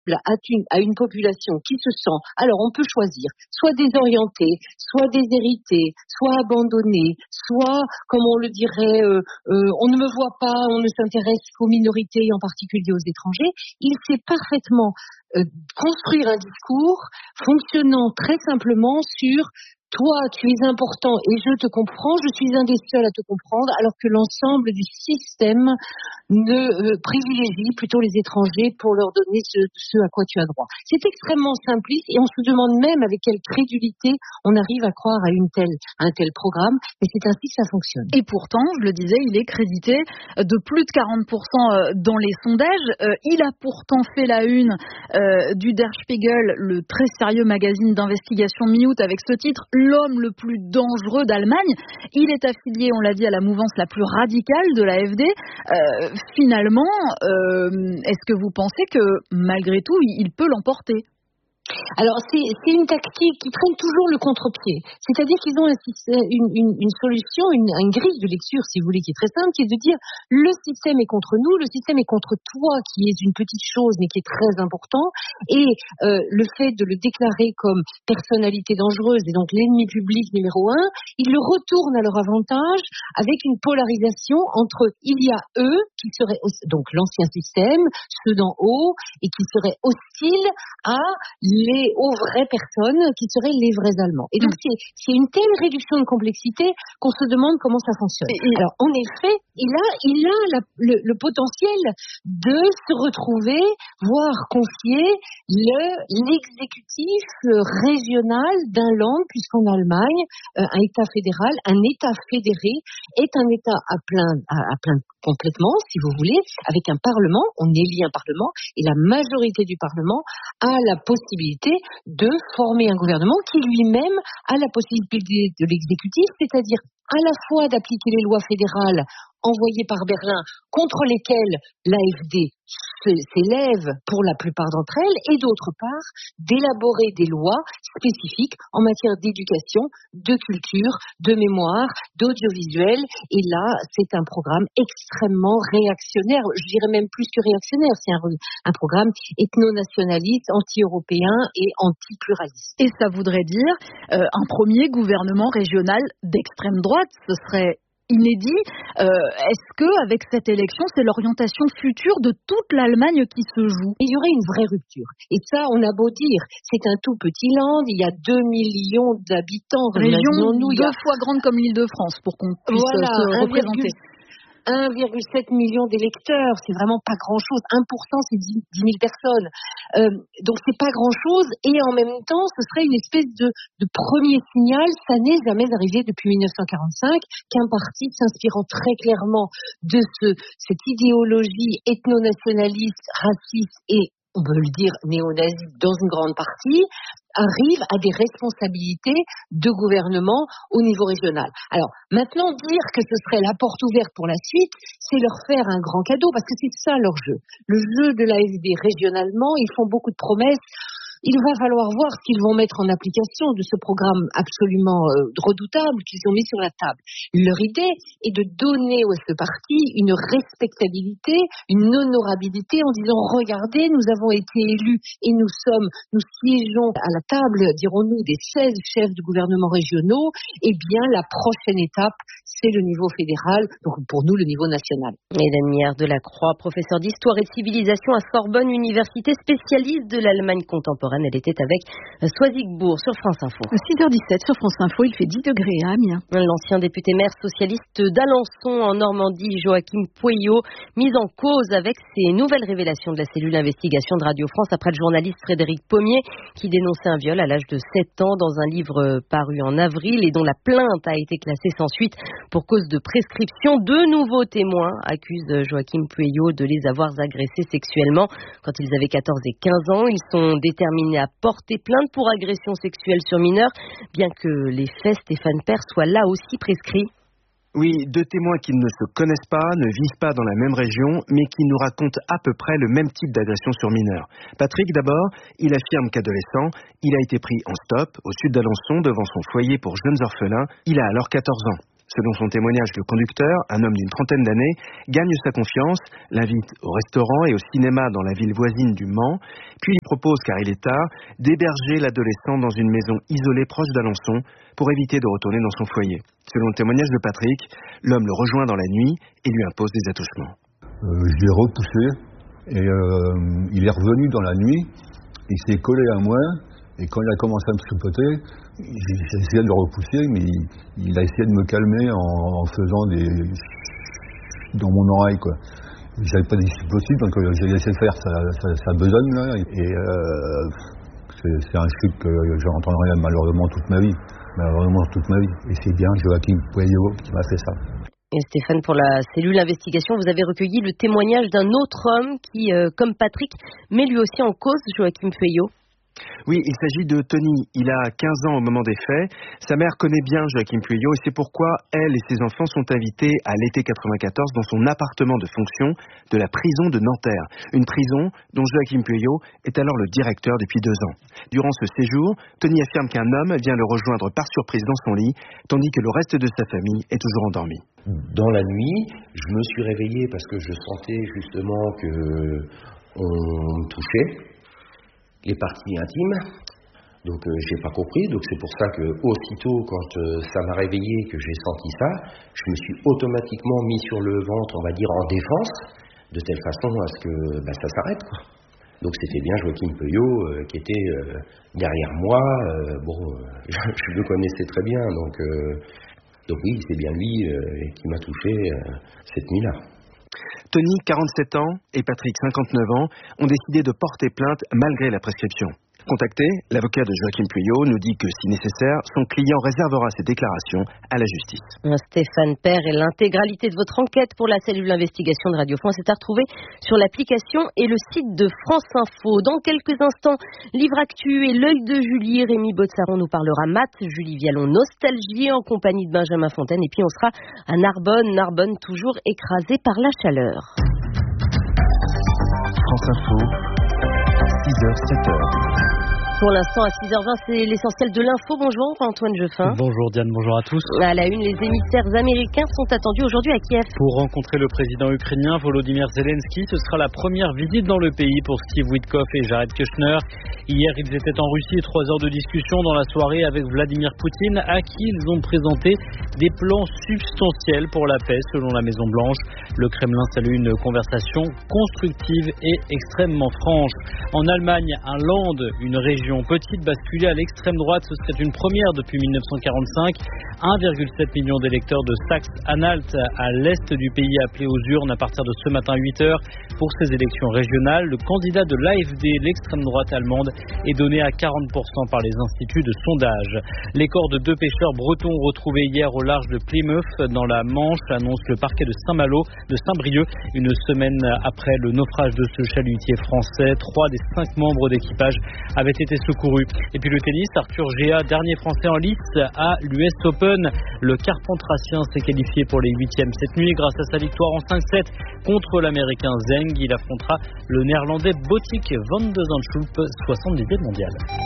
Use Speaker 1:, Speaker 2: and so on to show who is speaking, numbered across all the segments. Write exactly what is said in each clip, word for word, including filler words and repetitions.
Speaker 1: à une, à une population qui se sent, alors on peut choisir, soit désorientée, soit déshérités, soit abandonnés, soit, comme on le dirait, euh, euh, on ne me voit pas, on ne s'intéresse qu'aux minorités, en particulier aux étrangers. Il sait parfaitement euh, construire un discours fonctionnant très simplement sur toi, tu es important et je te comprends, je suis un des seuls à te comprendre, alors que l'ensemble du système ne euh, privilégie plutôt les étrangers pour leur donner ce, ce à quoi tu as droit. C'est extrêmement simpliste et on se demande même avec quelle crédulité on arrive à croire à, une telle, à un tel programme, mais c'est ainsi que ça fonctionne.
Speaker 2: Et pourtant, je le disais, il est crédité de plus de quarante pour cent dans les sondages. Il a pourtant fait la une euh, du Der Spiegel, le très sérieux magazine d'investigation Minute, avec ce titre « L'homme le plus dangereux d'Allemagne ». Il est affilié, on l'a dit, à la mouvance la plus radicale de l'A F D. Euh, finalement, euh, est-ce que vous pensez que, malgré tout, il peut l'emporter ?
Speaker 1: Alors, c'est, c'est une tactique qui traîne toujours le contre-pied. C'est-à-dire qu'ils ont un système, une, une, une solution, une, une grille de lecture, si vous voulez, qui est très simple, qui est de dire le système est contre nous, le système est contre toi, qui est une petite chose, mais qui est très important. Et euh, le fait de le déclarer comme personnalité dangereuse, et donc l'ennemi public numéro un, ils le retournent à leur avantage avec une polarisation entre il y a eux, qui seraient, donc l'ancien système, ceux d'en haut, et qui seraient hostiles à les, aux vraies personnes qui seraient les vrais Allemands. Et donc, c'est, c'est une telle réduction de complexité qu'on se demande comment ça fonctionne. Et, alors, en effet, il a, il a la, le, le potentiel de se retrouver, voire confier le, l'exécutif régional d'un land, puisqu'en Allemagne, euh, un État fédéral, un État fédéré est un État à plein, à, à plein complètement, si vous voulez, avec un Parlement, on élit un Parlement, et la majorité du Parlement a la possibilité de former un gouvernement qui lui-même a la possibilité de l'exécutif, c'est-à-dire à la fois d'appliquer les lois fédérales envoyées par Berlin, contre lesquelles l'A F D s'élève pour la plupart d'entre elles, et d'autre part, d'élaborer des lois spécifiques en matière d'éducation, de culture, de mémoire, d'audiovisuel. Et là, c'est un programme extrêmement réactionnaire, je dirais même plus que réactionnaire, c'est un, un programme ethno-nationaliste, anti-européen et anti-pluraliste.
Speaker 2: Et ça voudrait dire euh, un premier gouvernement régional d'extrême droite, ce serait inédit. Euh, est-ce que avec cette élection, c'est l'orientation future de toute l'Allemagne qui se joue ?
Speaker 1: Il y aurait une vraie rupture. Et ça, on a beau dire, c'est un tout petit land, il y a deux millions d'habitants.
Speaker 2: Région deux fois grande comme l'Île-de-France, pour qu'on puisse
Speaker 1: voilà,
Speaker 2: se représenter.
Speaker 1: un virgule sept million d'électeurs, c'est vraiment pas grand-chose. un pour cent, c'est dix mille personnes. Euh, donc c'est pas grand-chose. Et en même temps, ce serait une espèce de, de premier signal. Ça n'est jamais arrivé depuis dix-neuf cent quarante-cinq qu'un parti s'inspirant très clairement de ce, cette idéologie ethno-nationaliste, raciste et, on peut le dire, néo-nazi dans une grande partie, arrive à des responsabilités de gouvernement au niveau régional. Alors, maintenant, dire que ce serait la porte ouverte pour la suite, c'est leur faire un grand cadeau, parce que c'est ça leur jeu. Le jeu de l'A F D régionalement, ils font beaucoup de promesses. Il va falloir voir ce qu'ils vont mettre en application de ce programme absolument euh, redoutable qu'ils ont mis sur la table. Leur idée est de donner à ce parti une respectabilité, une honorabilité en disant « Regardez, nous avons été élus et nous sommes, nous siégeons à la table, dirons-nous, des seize chefs de gouvernement régionaux. Eh bien, la prochaine étape, c'est le niveau fédéral, donc pour nous, le niveau national. »
Speaker 3: Hélène Mière-Delacroix, professeure d'histoire et de civilisation à Sorbonne Université, spécialiste de l'Allemagne contemporaine. Elle était avec Soisigbourg sur France Info.
Speaker 2: six heures dix-sept sur France Info, il fait dix degrés à Amiens.
Speaker 3: L'ancien député maire socialiste d'Alençon en Normandie, Joachim Pueyo, mis en cause avec ces nouvelles révélations de la cellule d'investigation de Radio France après le journaliste Frédéric Pommier qui dénonçait un viol à l'âge de sept ans dans un livre paru en avril et dont la plainte a été classée sans suite pour cause de prescription. Deux nouveaux témoins accusent Joachim Pueyo de les avoir agressés sexuellement quand ils avaient quatorze et quinze ans. Ils sont déterminés à porter plainte pour agression sexuelle sur mineurs, bien que les faits, Stéphane Père, soient là aussi prescrits.
Speaker 4: Oui, deux témoins qui ne se connaissent pas, ne vivent pas dans la même région, mais qui nous racontent à peu près le même type d'agression sur mineurs. Patrick, d'abord, il affirme qu'adolescent, il a été pris en stop au sud d'Alençon devant son foyer pour jeunes orphelins. Il a alors quatorze ans. Selon son témoignage, le conducteur, un homme d'une trentaine d'années, gagne sa confiance, l'invite au restaurant et au cinéma dans la ville voisine du Mans, puis il propose, car il est tard, d'héberger l'adolescent dans une maison isolée proche d'Alençon pour éviter de retourner dans son foyer. Selon le témoignage de Patrick, l'homme le rejoint dans la nuit et lui impose des attouchements.
Speaker 5: Euh, je l'ai repoussé et euh, il est revenu dans la nuit, il s'est collé à moi et quand il a commencé à me tripoter, j'ai essayé de le repousser, mais il, il a essayé de me calmer en, en faisant des... dans mon oreille, quoi. J'avais pas d'issue possible, donc euh, j'ai laissé faire sa, sa, sa besogne, là, et euh, c'est, c'est un truc que je n'entendrai malheureusement toute ma vie, malheureusement toute ma vie. Et c'est bien Joachim Pueyo qui m'a fait ça.
Speaker 3: Et Stéphane, pour la cellule investigation, vous avez recueilli le témoignage d'un autre homme qui, euh, comme Patrick, met lui aussi en cause Joachim Pueyo.
Speaker 4: Oui, il s'agit de Tony. Il a quinze ans au moment des faits. Sa mère connaît bien Joachim Pueyo et c'est pourquoi elle et ses enfants sont invités à l'été quatre-vingt-quatorze dans son appartement de fonction de la prison de Nanterre. Une prison dont Joachim Pueyo est alors le directeur depuis deux ans. Durant ce séjour, Tony affirme qu'un homme vient le rejoindre par surprise dans son lit, tandis que le reste de sa famille est toujours endormi.
Speaker 6: Dans la nuit, je me suis réveillé parce que je sentais justement que on me touchait les parties intimes, donc euh, j'ai pas compris, donc c'est pour ça que aussitôt quand euh, ça m'a réveillé, que j'ai senti ça, je me suis automatiquement mis sur le ventre, on va dire en défense, de telle façon à ce que bah, ça s'arrête, quoi. Donc c'était bien Joachim Pueyo euh, qui était euh, derrière moi, euh, bon, euh, je, je le connaissais très bien, donc, euh, donc oui, c'est bien lui euh, qui m'a touché euh, cette nuit-là.
Speaker 4: Tony, quarante-sept ans, et Patrick, cinquante-neuf ans, ont décidé de porter plainte malgré la prescription. Contacté, l'avocat de Joachim Pueyo nous dit que, si nécessaire, son client réservera ses déclarations à la justice.
Speaker 3: Stéphane Père, et l'intégralité de votre enquête pour la cellule d'investigation de Radio France est à retrouver sur l'application et le site de France Info. Dans quelques instants, Livre Actu et l'œil de Julie. Rémi Botsaron nous parlera maths, Julie Vialon nostalgie en compagnie de Benjamin Fontaine. Et puis on sera à Narbonne, Narbonne toujours écrasée par la chaleur.
Speaker 4: France Info, six heures, sept heures.
Speaker 3: Pour l'instant, à six heures vingt, c'est l'essentiel de l'info. Bonjour Antoine Jeffin.
Speaker 7: Bonjour Diane, bonjour à tous.
Speaker 3: À la une, les émissaires américains sont attendus aujourd'hui à Kiev.
Speaker 7: Pour rencontrer le président ukrainien Volodymyr Zelensky, ce sera la première visite dans le pays pour Steve Witkoff et Jared Kushner. Hier, ils étaient en Russie et trois heures de discussion dans la soirée avec Vladimir Poutine, à qui ils ont présenté des plans substantiels pour la paix, selon la Maison-Blanche. Le Kremlin salue une conversation constructive et extrêmement franche. En Allemagne, un land, une région petite basculée à l'extrême droite, ce serait une première depuis mille neuf cent quarante-cinq. un virgule sept million d'électeurs de Saxe-Anhalt à l'est du pays appelés aux urnes à partir de ce matin huit heures pour ces élections régionales. Le candidat de l'A F D, l'extrême droite allemande, est donné à quarante pour cent par les instituts de sondage. Les corps de deux pêcheurs bretons retrouvés hier au large de Plymouth dans la Manche, annonce le parquet de Saint-Malo, de Saint-Brieuc, une semaine après le naufrage de ce chalutier français. Trois des cinq membres d'équipage avaient été secouru. Et puis le tennis, Arthur Géa, dernier français en lice à l'U S Open. Le Carpentrassien s'est qualifié pour les huitièmes cette nuit grâce à sa victoire en cinq sept contre l'américain Zeng. Il affrontera le néerlandais Botic van de Zandschulp, soixante-dixième mondial.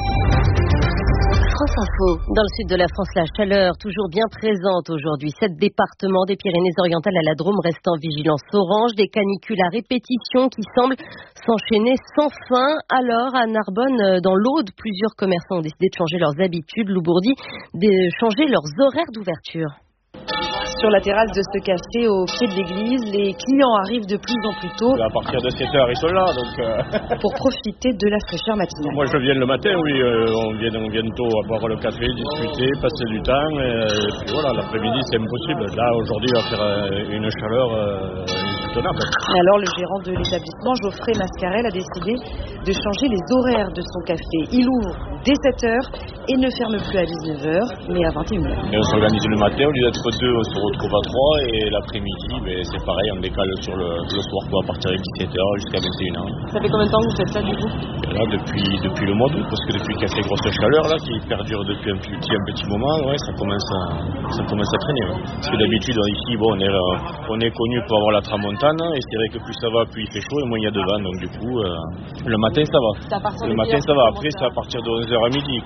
Speaker 3: France Info. Dans le sud de la France, la chaleur toujours bien présente aujourd'hui. Sept départements des Pyrénées-Orientales à la Drôme restent en vigilance orange. Des canicules à répétition qui semblent s'enchaîner sans fin. Alors, à Narbonne, dans l'Aude, plusieurs commerçants ont décidé de changer leurs habitudes. Loubourdi, de changer leurs horaires d'ouverture.
Speaker 8: Sur la terrasse de ce café au pied de l'église, les clients arrivent de plus en plus tôt.
Speaker 9: À partir de sept heures, ils sont là, donc... Euh...
Speaker 8: pour profiter de la fraîcheur matinale.
Speaker 9: Moi, je viens le matin, oui, euh, on vient on vient tôt à boire le café, discuter, passer du temps, et, et puis voilà, l'après-midi, c'est impossible. Là, aujourd'hui, il va faire euh, une chaleur euh, insoutenable.
Speaker 8: Alors, le gérant de l'établissement, Geoffrey Mascarel, a décidé de changer les horaires de son café. Il ouvre dès sept heures et ne ferme plus à dix-neuf heures, mais à vingt et une heures.
Speaker 9: Et on s'organise le matin, au lieu d'être deux, on se retrouve à trois, et l'après-midi, ben, c'est pareil, on décale sur le, le soir, quoi, à partir de dix-sept heures jusqu'à vingt et une heures.
Speaker 8: Ça fait combien de temps que vous faites ça, du coup?
Speaker 9: Et là, depuis, depuis le mois d'août, parce que depuis qu'il y a ces grosses chaleurs, là, qui perdurent depuis un petit, un petit moment, ouais, ça commence à, ça commence à traîner. Ouais. Parce que d'habitude, ici, bon, on est, euh, on est connu pour avoir la tramontane, et c'est vrai que plus ça va, plus il fait chaud, et moins il y a de vent, donc du coup, euh, le matin, ça va. Le matin, ça va. Après, c'est à partir de onze heures à midi que ça commence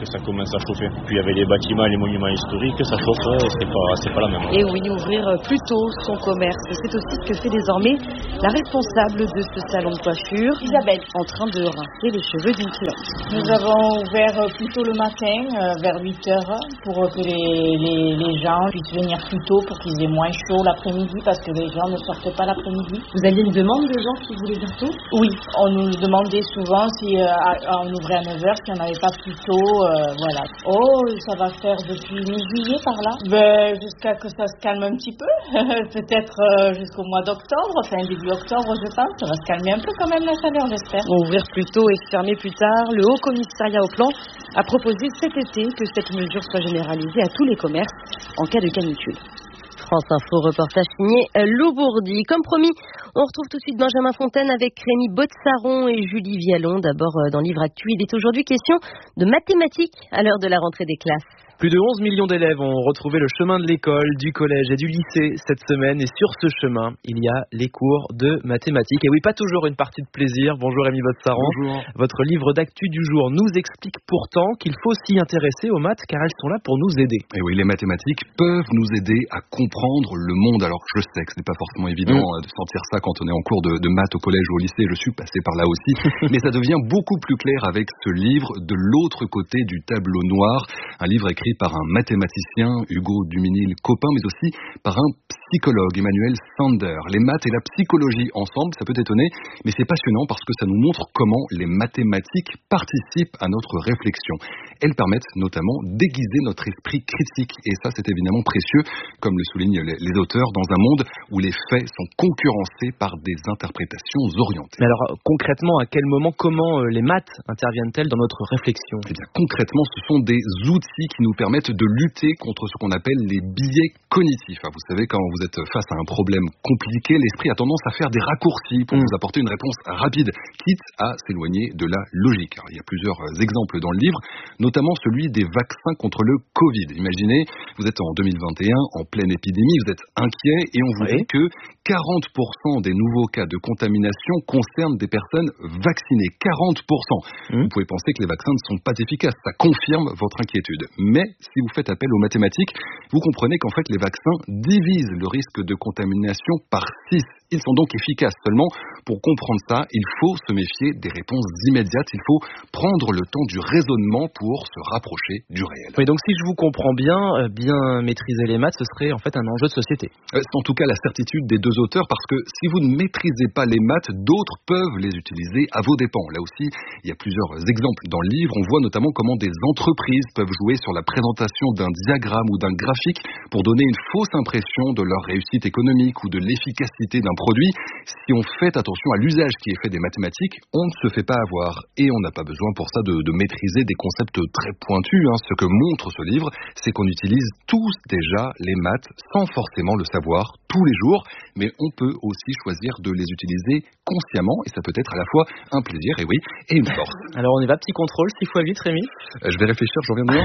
Speaker 9: ça chauffait. Puis il y avait les bâtiments, les monuments historiques, ça chauffe, c'est pas, c'est pas la même.
Speaker 8: Et oui, ouvrir plus tôt son commerce, c'est aussi ce que fait désormais la responsable de ce salon de coiffure, Isabelle, en train de rincer les cheveux d'une cliente.
Speaker 10: Nous avons ouvert plus tôt le matin, euh, vers huit heures, pour que les, les, les gens puissent venir plus tôt pour qu'ils aient moins chaud l'après-midi, parce que les gens ne sortent pas l'après-midi.
Speaker 8: Vous aviez une demande de gens qui voulaient venir tôt?
Speaker 10: Oui, on nous demandait souvent si euh, on ouvrait à neuf heures, si on n'avait pas plus tôt, euh, voilà. Oh, ça va faire depuis mi-juillet par là. Ben, jusqu'à que ça se calme un petit peu, peut-être euh, jusqu'au mois d'octobre, enfin début octobre je pense, ça va se calmer un peu quand même la chaleur, j'espère.
Speaker 8: Ouvrir plus tôt et fermer plus tard, le Haut Commissariat au Plan a proposé cet été que cette mesure soit généralisée à tous les commerces en cas de canicule.
Speaker 3: France Info, reportage signé Lou Bourdi. Comme promis, on retrouve tout de suite Benjamin Fontaine avec Rémi Botsaron et Julie Vialon. D'abord, dans Livre Actu, il est aujourd'hui question de mathématiques à l'heure de la rentrée des classes.
Speaker 11: Plus de onze millions d'élèves ont retrouvé le chemin de l'école, du collège et du lycée cette semaine. Et sur ce chemin, il y a les cours de mathématiques. Et oui, pas toujours une partie de plaisir. Bonjour Rémi Botsaron.
Speaker 12: Bonjour.
Speaker 11: Votre livre d'actu du jour nous explique pourtant qu'il faut s'y intéresser aux maths car elles sont là pour nous aider.
Speaker 12: Et oui, les mathématiques peuvent nous aider à comprendre le monde. Alors je sais que ce n'est pas forcément évident mmh. de sentir ça quand on est en cours de, de maths au collège ou au lycée. Je suis passé par là aussi. Mais ça devient beaucoup plus clair avec ce livre de l'autre côté du tableau noir. Un livre écrit par un mathématicien, Hugo Duminil-Copin, mais aussi par un psychologue, Emmanuel Sander. Les maths et la psychologie ensemble, ça peut étonner, mais c'est passionnant parce que ça nous montre comment les mathématiques participent à notre réflexion. Elles permettent notamment d'aiguiser notre esprit critique, et ça c'est évidemment précieux, comme le soulignent les, les auteurs, dans un monde où les faits sont concurrencés par des interprétations orientées.
Speaker 11: Mais alors concrètement, à quel moment, comment les maths interviennent-elles dans notre réflexion ?
Speaker 12: Eh bien concrètement, ce sont des outils qui nous permettent de lutter contre ce qu'on appelle les biais cognitifs. Vous savez, quand vous êtes face à un problème compliqué, l'esprit a tendance à faire des raccourcis pour mmh. vous apporter une réponse rapide, quitte à s'éloigner de la logique. Alors, il y a plusieurs exemples dans le livre, notamment celui des vaccins contre le Covid. Imaginez, vous êtes en deux mille vingt et un, en pleine épidémie, vous êtes inquiet et on vous oui. dit que quarante pour cent des nouveaux cas de contamination concernent des personnes vaccinées. quarante pour cent. Mmh. Vous pouvez penser que les vaccins ne sont pas efficaces. Ça confirme votre inquiétude. Mais si vous faites appel aux mathématiques, vous comprenez qu'en fait les vaccins divisent le risque de contamination par six. Ils sont donc efficaces. Seulement, pour comprendre ça, il faut se méfier des réponses immédiates. Il faut prendre le temps du raisonnement pour se rapprocher du réel.
Speaker 11: Oui, donc si je vous comprends bien, bien maîtriser les maths, ce serait en fait un enjeu de société.
Speaker 12: C'est en tout cas la certitude des deux auteurs, parce que si vous ne maîtrisez pas les maths, d'autres peuvent les utiliser à vos dépens. Là aussi, il y a plusieurs exemples dans le livre. On voit notamment comment des entreprises peuvent jouer sur la présentation d'un diagramme ou d'un graphique pour donner une fausse impression de leur réussite économique ou de l'efficacité d'un produit. Si on fait attention à l'usage qui est fait des mathématiques, on ne se fait pas avoir. Et on n'a pas besoin pour ça de, de maîtriser des concepts très pointus. Hein. Ce que montre ce livre, c'est qu'on utilise tous déjà les maths sans forcément le savoir tous les jours. Mais on peut aussi choisir de les utiliser consciemment. Et ça peut être à la fois un plaisir, et oui, et une force.
Speaker 11: Alors on y va, petit contrôle, six fois huit, Rémi.
Speaker 12: euh, Je vais réfléchir, je reviens de loin.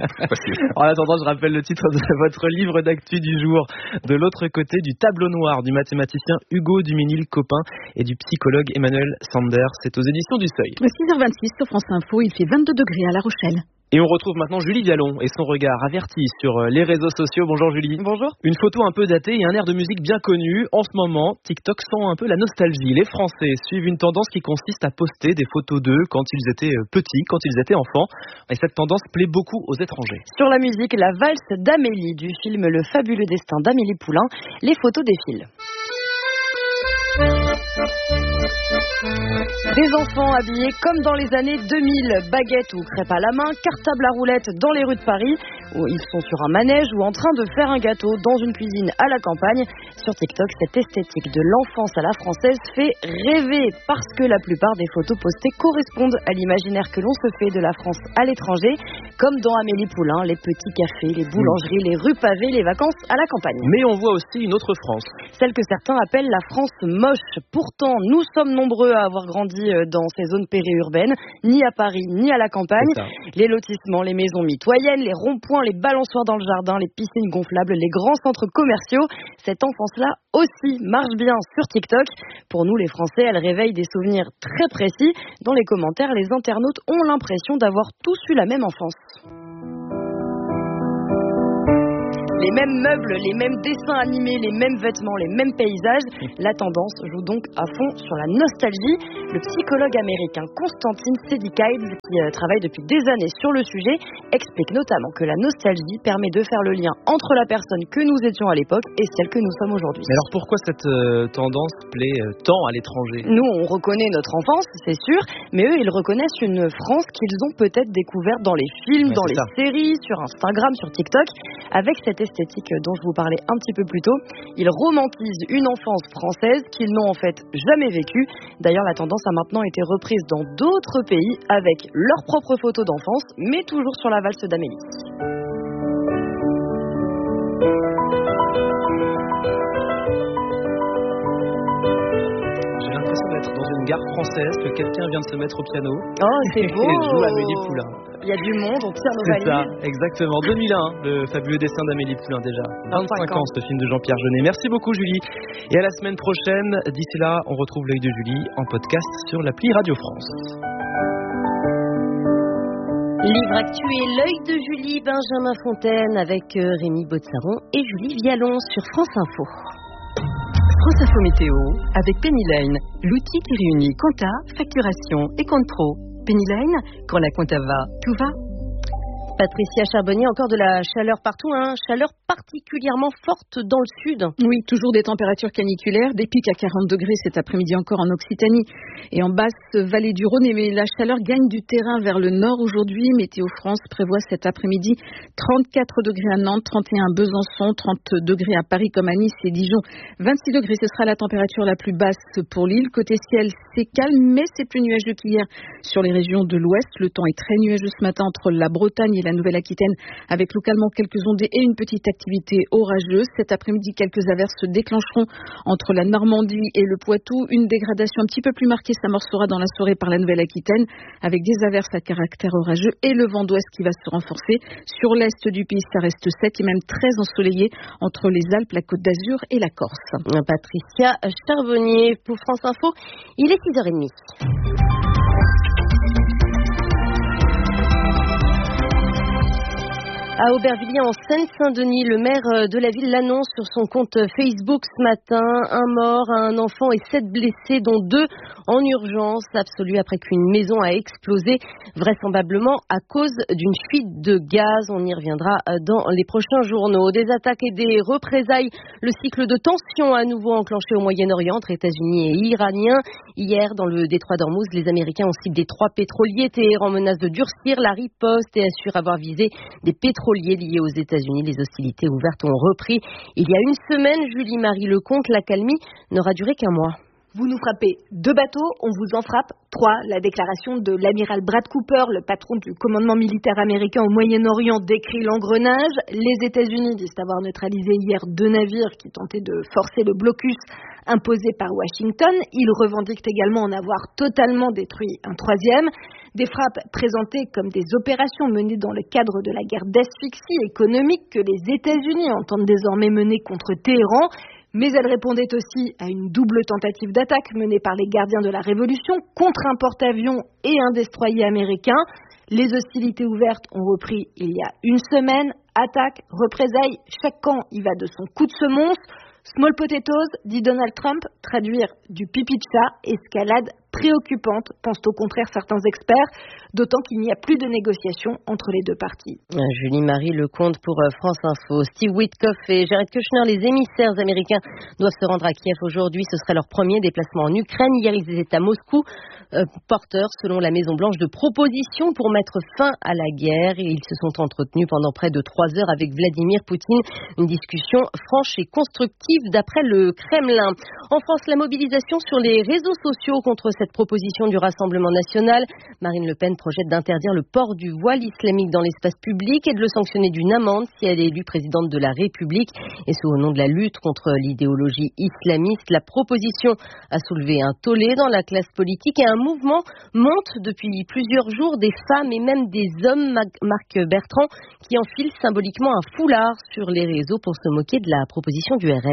Speaker 11: En attendant, je rappelle le titre de votre livre d'actu du jour. De l'autre côté du tableau noir, du mathématicien Hugo Duminil-Copin et du psychologue Emmanuel Sander. C'est aux éditions du Seuil.
Speaker 2: six heures vingt-six sur France Info, il fait vingt-deux degrés à La Rochelle.
Speaker 11: Et on retrouve maintenant Julie Vialon et son regard averti sur les réseaux sociaux. Bonjour Julie.
Speaker 2: Bonjour.
Speaker 11: Une photo un peu datée et un air de musique bien connu. En ce moment, TikTok sent un peu la nostalgie. Les Français suivent une tendance qui consiste à poster des photos d'eux quand ils étaient petits, quand ils étaient enfants. Et cette tendance plaît beaucoup aux étrangers.
Speaker 8: Sur la musique, la valse d'Amélie du film Le fabuleux destin d'Amélie Poulain, les photos défilent. Des enfants habillés comme dans les années deux mille, baguettes ou crêpes à la main, cartable à roulettes dans les rues de Paris, où ils sont sur un manège ou en train de faire un gâteau dans une cuisine à la campagne. Sur TikTok, cette esthétique de l'enfance à la française fait rêver parce que la plupart des photos postées correspondent à l'imaginaire que l'on se fait de la France à l'étranger, comme dans Amélie Poulain, les petits cafés, les boulangeries, les rues pavées, les vacances à la campagne.
Speaker 11: Mais on voit aussi une autre France.
Speaker 8: Celle que certains appellent la France moche. Pourtant, nous sommes nombreux à avoir grandi dans ces zones périurbaines, ni à Paris, ni à la campagne. Les lotissements, les maisons mitoyennes, les ronds-points, les balançoires dans le jardin, les piscines gonflables, les grands centres commerciaux. Cette enfance-là aussi marche bien sur TikTok. Pour nous, les Français, elle réveille des souvenirs très précis. Dans les commentaires, les internautes ont l'impression d'avoir tous eu la même enfance. Les mêmes meubles, les mêmes dessins animés, les mêmes vêtements, les mêmes paysages. La tendance joue donc à fond sur la nostalgie. Le psychologue américain Constantine Sedikaides, qui euh, travaille depuis des années sur le sujet, explique notamment que la nostalgie permet de faire le lien entre la personne que nous étions à l'époque et celle que nous sommes aujourd'hui.
Speaker 11: Mais alors pourquoi cette euh, tendance plaît euh, tant à l'étranger ?
Speaker 8: Nous, on reconnaît notre enfance, c'est sûr, mais eux, ils reconnaissent une France qu'ils ont peut-être découverte dans les films,
Speaker 11: ouais,
Speaker 8: dans les
Speaker 11: ça.
Speaker 8: séries, sur Instagram, sur TikTok, avec cette esthétique dont je vous parlais un petit peu plus tôt. Ils romantisent une enfance française qu'ils n'ont en fait jamais vécue. D'ailleurs, la tendance a maintenant été reprise dans d'autres pays avec leurs propres photos d'enfance, mais toujours sur la valse d'Amélie.
Speaker 11: J'ai l'impression d'être dans une gare française, que quelqu'un vient de se mettre au piano.
Speaker 8: Oh, c'est beau.
Speaker 11: Et joue Amélie Poulain.
Speaker 8: Il y a du monde, on tire nos
Speaker 11: C'est
Speaker 8: valises.
Speaker 11: ça, exactement. deux mille un, le fabuleux dessin d'Amélie Poulain déjà. vingt-cinq ans, ce film de Jean-Pierre Jeunet. Merci beaucoup Julie. Et à la semaine prochaine. D'ici là, on retrouve l'œil de Julie en podcast sur l'appli Radio France.
Speaker 3: Livre actu et l'œil de Julie, Benjamin Fontaine avec Rémi Botsaron et Julie Vialon sur France Info.
Speaker 13: France Info Météo avec Pennyline, l'outil qui réunit compta, facturation et compte pro. Pennyline, quand la compta va, tout va.
Speaker 3: Patricia Charbonnier, encore de la chaleur partout, hein, chaleur particulièrement forte dans le sud.
Speaker 2: Oui, toujours des températures caniculaires, des pics à quarante degrés cet après-midi encore en Occitanie et en basse vallée du Rhône. Mais la chaleur gagne du terrain vers le nord aujourd'hui. Météo France prévoit cet après-midi trente-quatre degrés à Nantes, trente et un à Besançon, trente degrés à Paris comme à Nice et Dijon. vingt-six degrés, ce sera la température la plus basse pour l'île. Côté ciel, c'est calme, mais c'est plus nuageux qu'hier sur les régions de l'ouest. Le temps est très nuageux ce matin entre la Bretagne et la Nouvelle-Aquitaine, avec localement quelques ondées et une petite activité orageuse. Cet après-midi, quelques averses se déclencheront entre la Normandie et le Poitou. Une dégradation un petit peu plus marquée s'amorcera dans la soirée par la Nouvelle-Aquitaine, avec des averses à caractère orageux et le vent d'ouest qui va se renforcer. Sur l'est du pays, ça reste sec et même très ensoleillé entre les Alpes, la Côte d'Azur et la Corse.
Speaker 3: Patricia Charbonnier pour France Info, il est six heures trente. À Aubervilliers, en Seine-Saint-Denis, le maire de la ville l'annonce sur son compte Facebook ce matin. Un mort, un enfant et sept blessés, dont deux en urgence absolue après qu'une maison a explosé, vraisemblablement à cause d'une fuite de gaz. On y reviendra dans les prochains journaux. Des attaques et des représailles. Le cycle de tension à nouveau enclenché au Moyen-Orient entre États-Unis et Iraniens. Hier, dans le détroit d'Ormuz, les Américains ont ciblé trois pétroliers. Téhéran menace de durcir la riposte et assure avoir visé des pétroliers liés aux États-Unis. Les hostilités ouvertes ont repris il y a une semaine. Julie Marie Lecomte, l'accalmie n'aura duré qu'un mois.
Speaker 14: Vous nous frappez deux bateaux, on vous en frappe trois. La déclaration de l'amiral Brad Cooper, le patron du commandement militaire américain au Moyen-Orient, décrit l'engrenage. Les États-Unis disent avoir neutralisé hier deux navires qui tentaient de forcer le blocus imposé par Washington. Ils revendiquent également en avoir totalement détruit un troisième. Des frappes présentées comme des opérations menées dans le cadre de la guerre d'asphyxie économique que les États-Unis entendent désormais mener contre Téhéran. Mais elles répondaient aussi à une double tentative d'attaque menée par les gardiens de la Révolution contre un porte-avions et un destroyer américain. Les hostilités ouvertes ont repris il y a une semaine. Attaque, représailles, chaque camp y va de son coup de semonce. Small potatoes, dit Donald Trump, traduire du pipi de chat, escalade préoccupante, pensent au contraire certains experts, d'autant qu'il n'y a plus de négociations entre les deux parties.
Speaker 3: Julie Marie Lecomte pour France Info. Steve Witkoff et Jared Kushner, les émissaires américains, doivent se rendre à Kiev aujourd'hui. Ce serait leur premier déplacement en Ukraine. Hier, ils étaient à Moscou, euh, porteurs, selon la Maison-Blanche, de propositions pour mettre fin à la guerre. Et ils se sont entretenus pendant près de trois heures avec Vladimir Poutine. Une discussion franche et constructive d'après le Kremlin. En France, la mobilisation sur les réseaux sociaux contre cette proposition du Rassemblement national. Marine Le Pen projette d'interdire le port du voile islamique dans l'espace public et de le sanctionner d'une amende si elle est élue présidente de la République. Et ce, au nom de la lutte contre l'idéologie islamiste. La proposition a soulevé un tollé dans la classe politique et un mouvement monte depuis plusieurs jours des femmes et même des hommes, Marc Bertrand, qui enfilent symboliquement un foulard sur les réseaux pour se moquer de la proposition du R N.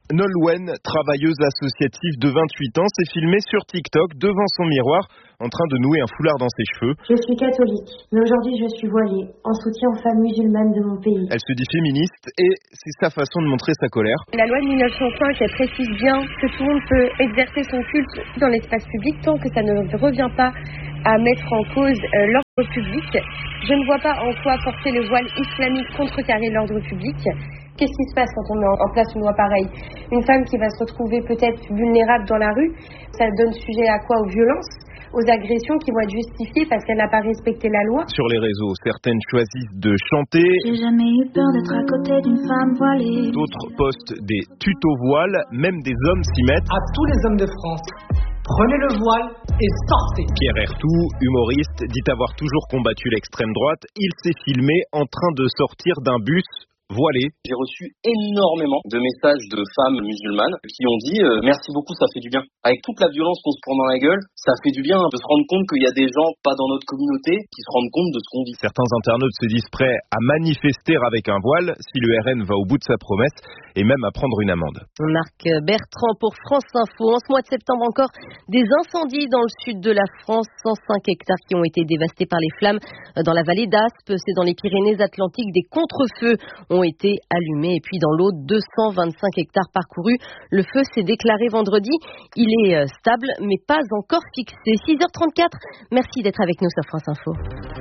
Speaker 15: Nolwenn, travailleuse associative de vingt-huit ans, s'est filmée sur TikTok devant son miroir en train de nouer un foulard dans ses cheveux.
Speaker 16: Je suis catholique, mais aujourd'hui je suis voilée, en soutien aux femmes musulmanes de mon pays.
Speaker 15: Elle se dit féministe et c'est sa façon de montrer sa colère.
Speaker 17: La loi de mille neuf cent cinq, elle précise bien que tout le monde peut exercer son culte dans l'espace public tant que ça ne revient pas à mettre en cause euh, l'ordre public. Je ne vois pas en quoi porter le voile islamique contrecarrer l'ordre public. Qu'est-ce qui se passe quand on met en place une loi pareille? Une femme qui va se retrouver peut-être vulnérable dans la rue, ça donne sujet à quoi? Aux violences, aux agressions qui vont être justifiées parce qu'elle n'a pas respecté la loi.
Speaker 15: Sur les réseaux, certaines choisissent de chanter.
Speaker 18: J'ai jamais eu peur d'être à côté d'une femme voilée.
Speaker 15: D'autres postent des tutos voiles, même des hommes s'y mettent.
Speaker 19: À tous les hommes de France, prenez le voile et sortez.
Speaker 15: Pierre Ertout, humoriste, dit avoir toujours combattu l'extrême droite. Il s'est filmé en train de sortir d'un bus voilé.
Speaker 20: J'ai reçu énormément de messages de femmes musulmanes qui ont dit euh, merci beaucoup, ça fait du bien. Avec toute la violence qu'on se prend dans la gueule, ça fait du bien de se rendre compte qu'il y a des gens pas dans notre communauté qui se rendent compte de ce qu'on vit.
Speaker 15: Certains internautes se disent prêts à manifester avec un voile si le R N va au bout de sa promesse et même à prendre une amende.
Speaker 3: Marc Bertrand pour France Info. En ce mois de septembre encore, des incendies dans le sud de la France, cent cinq hectares qui ont été dévastés par les flammes dans la vallée d'Aspe, c'est dans les Pyrénées-Atlantiques. Des contre-feux ont été allumés et puis dans l'Aude, deux cent vingt-cinq hectares parcourus. Le feu s'est déclaré vendredi. Il est stable mais pas encore fixé. six heures trente-quatre. Merci d'être avec nous sur France Info.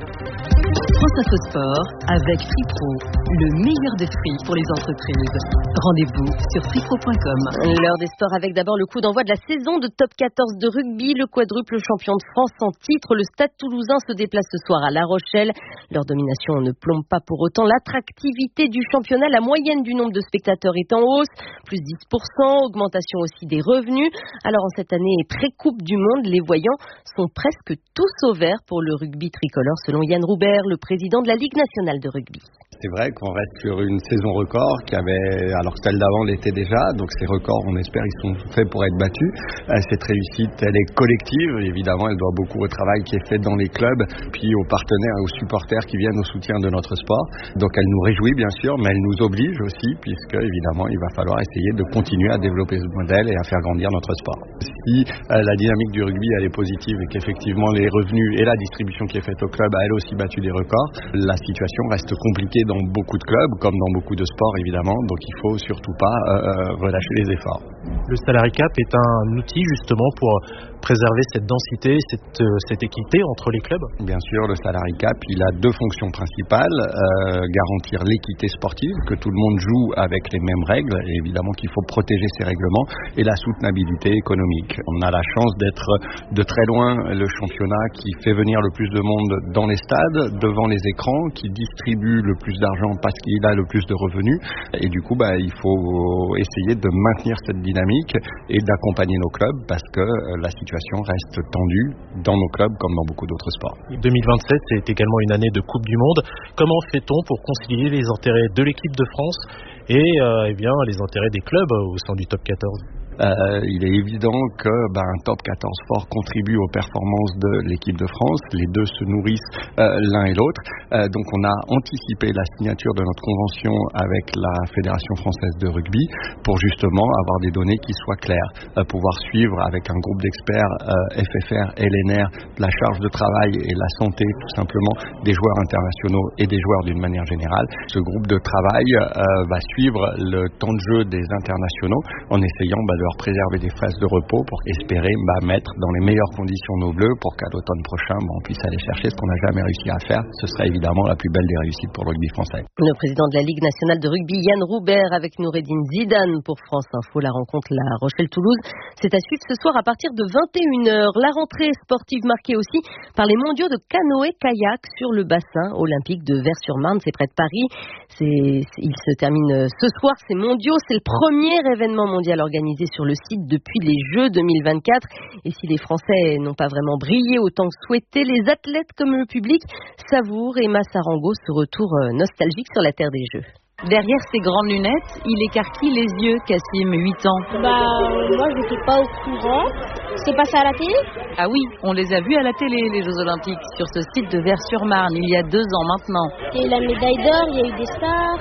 Speaker 13: France Info Sport avec Fripro, le meilleur des prix pour les entreprises. Rendez-vous sur fripro point com.
Speaker 3: L'heure des sports avec d'abord le coup d'envoi de la saison de top quatorze de rugby. Le quadruple champion de France en titre, le Stade Toulousain, se déplace ce soir à La Rochelle. Leur domination ne plombe pas pour autant l'attractivité du championnat. La moyenne du nombre de spectateurs est en hausse, plus dix pour cent, augmentation aussi des revenus. Alors en cette année pré-coupe du monde, les voyants sont presque tous au vert pour le rugby tricolore, selon Yann Roubert, le président de la Ligue nationale de rugby.
Speaker 21: C'est vrai qu'on reste sur une saison record qui avait, alors que celle d'avant l'était déjà, donc ces records, on espère, ils sont faits pour être battus. Euh, cette réussite, elle est collective, évidemment, elle doit beaucoup au travail qui est fait dans les clubs, puis aux partenaires et aux supporters qui viennent au soutien de notre sport. Donc elle nous réjouit bien sûr, mais elle nous oblige aussi, puisque évidemment, il va falloir essayer de continuer à développer ce modèle et à faire grandir notre sport. Si euh, la dynamique du rugby, elle est positive et qu'effectivement les revenus et la distribution qui est faite au club a elle aussi battu des records, la situation reste compliquée dans beaucoup de clubs, comme dans beaucoup de sports évidemment, donc il faut surtout pas euh, relâcher les efforts.
Speaker 22: Le salary cap est un outil justement pour préserver cette densité, cette, euh, cette équité entre les clubs.
Speaker 21: Bien sûr, le salary cap, il a deux fonctions principales, euh, garantir l'équité sportive, que tout le monde joue avec les mêmes règles, et évidemment qu'il faut protéger ces règlements, et la soutenabilité économique. On a la chance d'être de très loin le championnat qui fait venir le plus de monde dans les stades, devant les écrans, qui distribue le plus d'argent parce qu'il a le plus de revenus, et du coup bah, il faut essayer de maintenir cette dynamique et d'accompagner nos clubs parce que euh, la situation reste tendue dans nos clubs comme dans beaucoup d'autres sports.
Speaker 22: deux mille vingt-sept, c'est également une année de Coupe du Monde. Comment fait-on pour concilier les intérêts de l'équipe de France et euh, eh bien, les intérêts des clubs au sein du top quatorze?
Speaker 21: Euh, il est évident que ben, un top quatorze fort contribue aux performances de l'équipe de France. Les deux se nourrissent euh, l'un et l'autre. Euh, donc on a anticipé la signature de notre convention avec la Fédération française de rugby pour justement avoir des données qui soient claires, euh, pouvoir suivre avec un groupe d'experts euh, F F R, L N R, la charge de travail et la santé tout simplement des joueurs internationaux et des joueurs d'une manière générale. Ce groupe de travail euh, va suivre le temps de jeu des internationaux en essayant bah, de leur préserver des phases de repos pour espérer bah, mettre dans les meilleures conditions nos bleus pour qu'à l'automne prochain bah, on puisse aller chercher ce qu'on n'a jamais réussi à faire. Ce serait évidemment la plus belle des réussites pour le rugby français.
Speaker 3: Le président de la Ligue nationale de rugby, Yann Roubert, avec Noureddine Zidane pour France Info. La rencontre La Rochelle-Toulouse, c'est à suivre ce soir à partir de vingt et une heures. La rentrée sportive marquée aussi par les mondiaux de canoë-kayak sur le bassin olympique de Vers-sur-Marne, c'est près de Paris. C'est, il se termine ce soir, ces mondiaux. C'est le premier événement mondial organisé sur le site depuis les Jeux deux mille vingt-quatre. Et si les Français n'ont pas vraiment brillé autant que souhaité, les athlètes comme le public savourent et Massarango ce retour nostalgique sur la terre des Jeux.
Speaker 2: Derrière ses grandes lunettes, il écarquille les yeux, Cassim, huit ans.
Speaker 23: Bah, moi, je n'étais pas au courant. C'est passé à la télé?
Speaker 2: Ah oui, on les a vus à la télé, les Jeux Olympiques, sur ce site de Vers-sur-Marne, il y a deux ans maintenant.
Speaker 23: Il y a eu la médaille d'or, il y a eu des stars.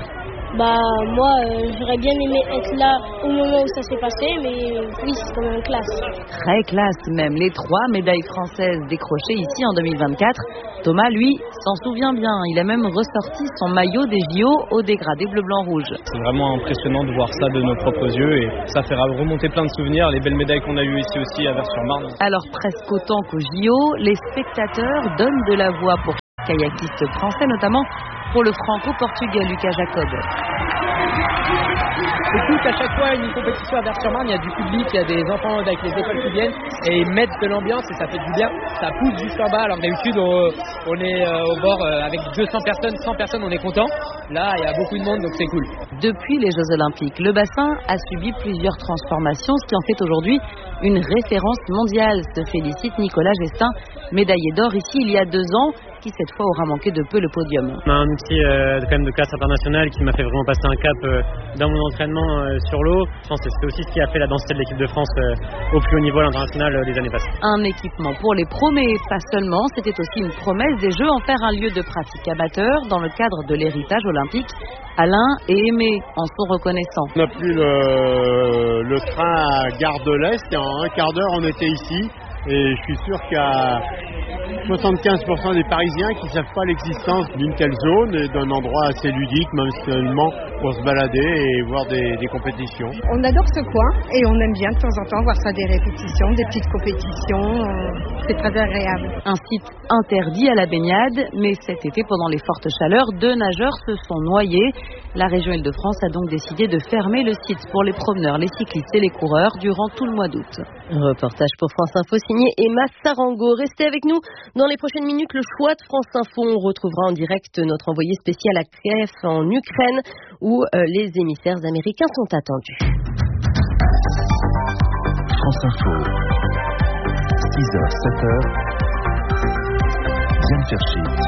Speaker 23: Bah moi euh, j'aurais bien aimé être là au moment où ça s'est passé, mais oui c'est quand même classe.
Speaker 8: Très classe même, les trois médailles françaises décrochées ici en deux mille vingt-quatre. Thomas, lui, s'en souvient bien. Il a même ressorti son maillot des J O au dégradé bleu-blanc-rouge.
Speaker 1: C'est vraiment impressionnant de voir ça de nos propres yeux et ça fait remonter plein de souvenirs, les belles médailles qu'on a eues ici aussi à Vers-sur-Marne.
Speaker 8: Alors presque autant qu'aux J O, les spectateurs donnent de la voix pour kayakistes français, notamment pour le franco-portugais Lucas Jacob.
Speaker 5: Écoute, à chaque fois une compétition à Vers-sur-Marne, il y a du public, il y a des enfants avec les écoles qui viennent et ils mettent de l'ambiance et ça fait du bien, ça pousse jusqu'en bas. Alors d'habitude on, on est euh, au bord euh, avec deux cents personnes, cent personnes, on est content. Là il y a beaucoup de monde donc c'est cool.
Speaker 8: Depuis les Jeux Olympiques, le bassin a subi plusieurs transformations, ce qui en fait aujourd'hui une référence mondiale, se félicite Nicolas Gestin, médaillé d'or ici il y a deux ans, qui cette fois aura manqué de peu le podium.
Speaker 6: On a un outil euh, quand même de classe internationale qui m'a fait vraiment passer un cap euh, dans mon entraînement euh, sur l'eau. Je pense que c'est aussi ce qui a fait la densité de l'équipe de France euh, au plus haut niveau à l'international euh, des années passées.
Speaker 8: Un équipement pour les pros, mais pas seulement. C'était aussi une promesse des Jeux, en faire un lieu de pratique amateur dans le cadre de l'héritage olympique. Alain et Aimé en sont reconnaissants.
Speaker 24: On a pris le, le train à Gare de l'Est et en un quart d'heure on était ici. Et je suis sûr qu'il y a soixante-quinze pour cent des Parisiens qui ne savent pas l'existence d'une telle zone et d'un endroit assez ludique, même seulement pour se balader et voir des, des compétitions.
Speaker 25: On adore ce coin et on aime bien de temps en temps voir ça, des répétitions, des petites compétitions. Euh, c'est très agréable.
Speaker 8: Un site interdit à la baignade, mais cet été, pendant les fortes chaleurs, deux nageurs se sont noyés. La région Île-de-France a donc décidé de fermer le site pour les promeneurs, les cyclistes et les coureurs durant tout le mois d'août.
Speaker 3: Reportage pour France Info signé Emma Sarango. Restez avec nous. Dans les prochaines minutes, le choix de France Info. On retrouvera en direct notre envoyé spécial à Kiev en Ukraine où euh, les émissaires américains sont attendus.
Speaker 26: France Info, six heures, sept heures, Diane Ferchit.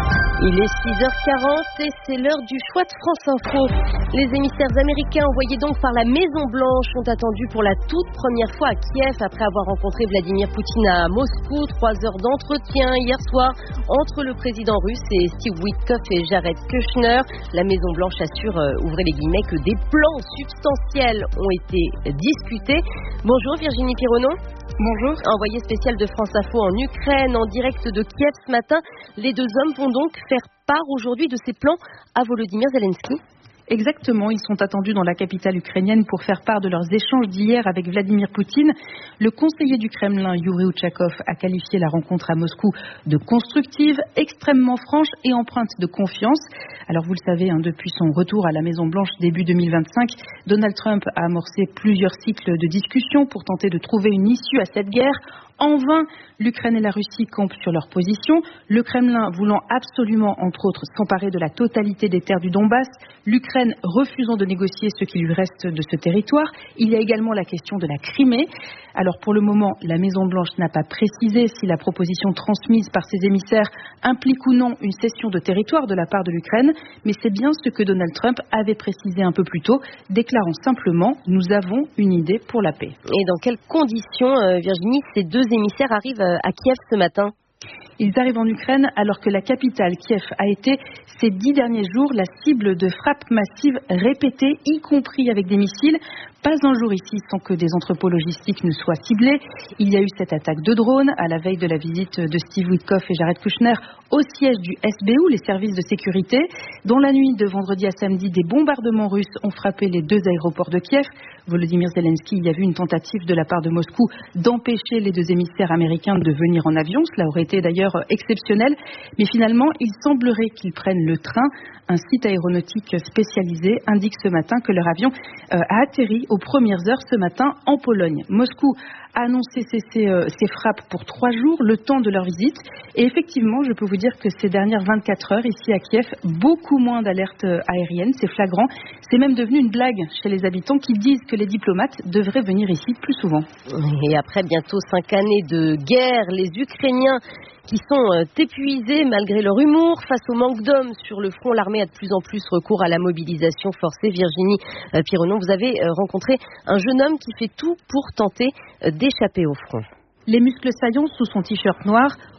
Speaker 3: Il est six heures quarante et c'est l'heure du choix de France Info. Les émissaires américains envoyés donc par la Maison Blanche sont attendus pour la toute première fois à Kiev après avoir rencontré Vladimir Poutine à Moscou. Trois heures d'entretien hier soir entre le président russe et Steve Witkoff et Jared Kushner. La Maison Blanche assure, euh, ouvrez les guillemets, que des plans substantiels ont été discutés. Bonjour Virginie Pironneau.
Speaker 27: Bonjour.
Speaker 3: Envoyée spéciale de France Info en Ukraine, en direct de Kiev ce matin. Les deux hommes vont donc faire part aujourd'hui de ces plans à Volodymyr Zelensky.
Speaker 27: Exactement, ils sont attendus dans la capitale ukrainienne pour faire part de leurs échanges d'hier avec Vladimir Poutine. Le conseiller du Kremlin, Yuri Uchakov, a qualifié la rencontre à Moscou de constructive, extrêmement franche et empreinte de confiance. Alors vous le savez, hein, depuis son retour à la Maison-Blanche début deux mille vingt-cinq, Donald Trump a amorcé plusieurs cycles de discussions pour tenter de trouver une issue à cette guerre. En vain, l'Ukraine et la Russie campent sur leur position. Le Kremlin voulant absolument, entre autres, s'emparer de la totalité des terres du Donbass. L'Ukraine refusant de négocier ce qui lui reste de ce territoire. Il y a également la question de la Crimée. Alors pour le moment, la Maison-Blanche n'a pas précisé si la proposition transmise par ses émissaires implique ou non une cession de territoire de la part de l'Ukraine. Mais c'est bien ce que Donald Trump avait précisé un peu plus tôt, déclarant simplement « Nous avons une idée pour la paix ».
Speaker 3: Et dans quelles conditions, euh, Virginie, ces deux émissaires arrivent à Kiev ce matin?
Speaker 27: Ils arrivent en Ukraine alors que la capitale, Kiev, a été ces dix derniers jours la cible de frappes massives répétées, y compris avec des missiles. Pas un jour ici sans que des entrepôts logistiques ne soient ciblés. Il y a eu cette attaque de drone à la veille de la visite de Steve Witkoff et Jared Kushner au siège du S B U, les services de sécurité. Dans la nuit de vendredi à samedi, des bombardements russes ont frappé les deux aéroports de Kiev. Volodymyr Zelensky, il y a eu une tentative de la part de Moscou d'empêcher les deux émissaires américains de venir en avion. Cela aurait été d'ailleurs exceptionnel. Mais finalement, il semblerait qu'ils prennent le train. Un site aéronautique spécialisé indique ce matin que leur avion euh, a atterri aux premières heures ce matin en Pologne. Moscou a annoncé cesser euh, ses frappes pour trois jours, le temps de leur visite. Et effectivement, je peux vous dire que ces dernières vingt-quatre heures, ici à Kiev, beaucoup moins d'alertes aériennes, c'est flagrant. C'est même devenu une blague chez les habitants qui disent que les diplomates devraient venir ici plus souvent.
Speaker 3: Et après bientôt cinq années de guerre, les Ukrainiens qui sont épuisés malgré leur humour face au manque d'hommes sur le front, l'armée a de plus en plus recours à la mobilisation forcée. Virginie Pironneau, vous avez rencontré un jeune homme qui fait tout pour tenter d'échapper au front.
Speaker 27: Les muscles saillants sous son t-shirt noir,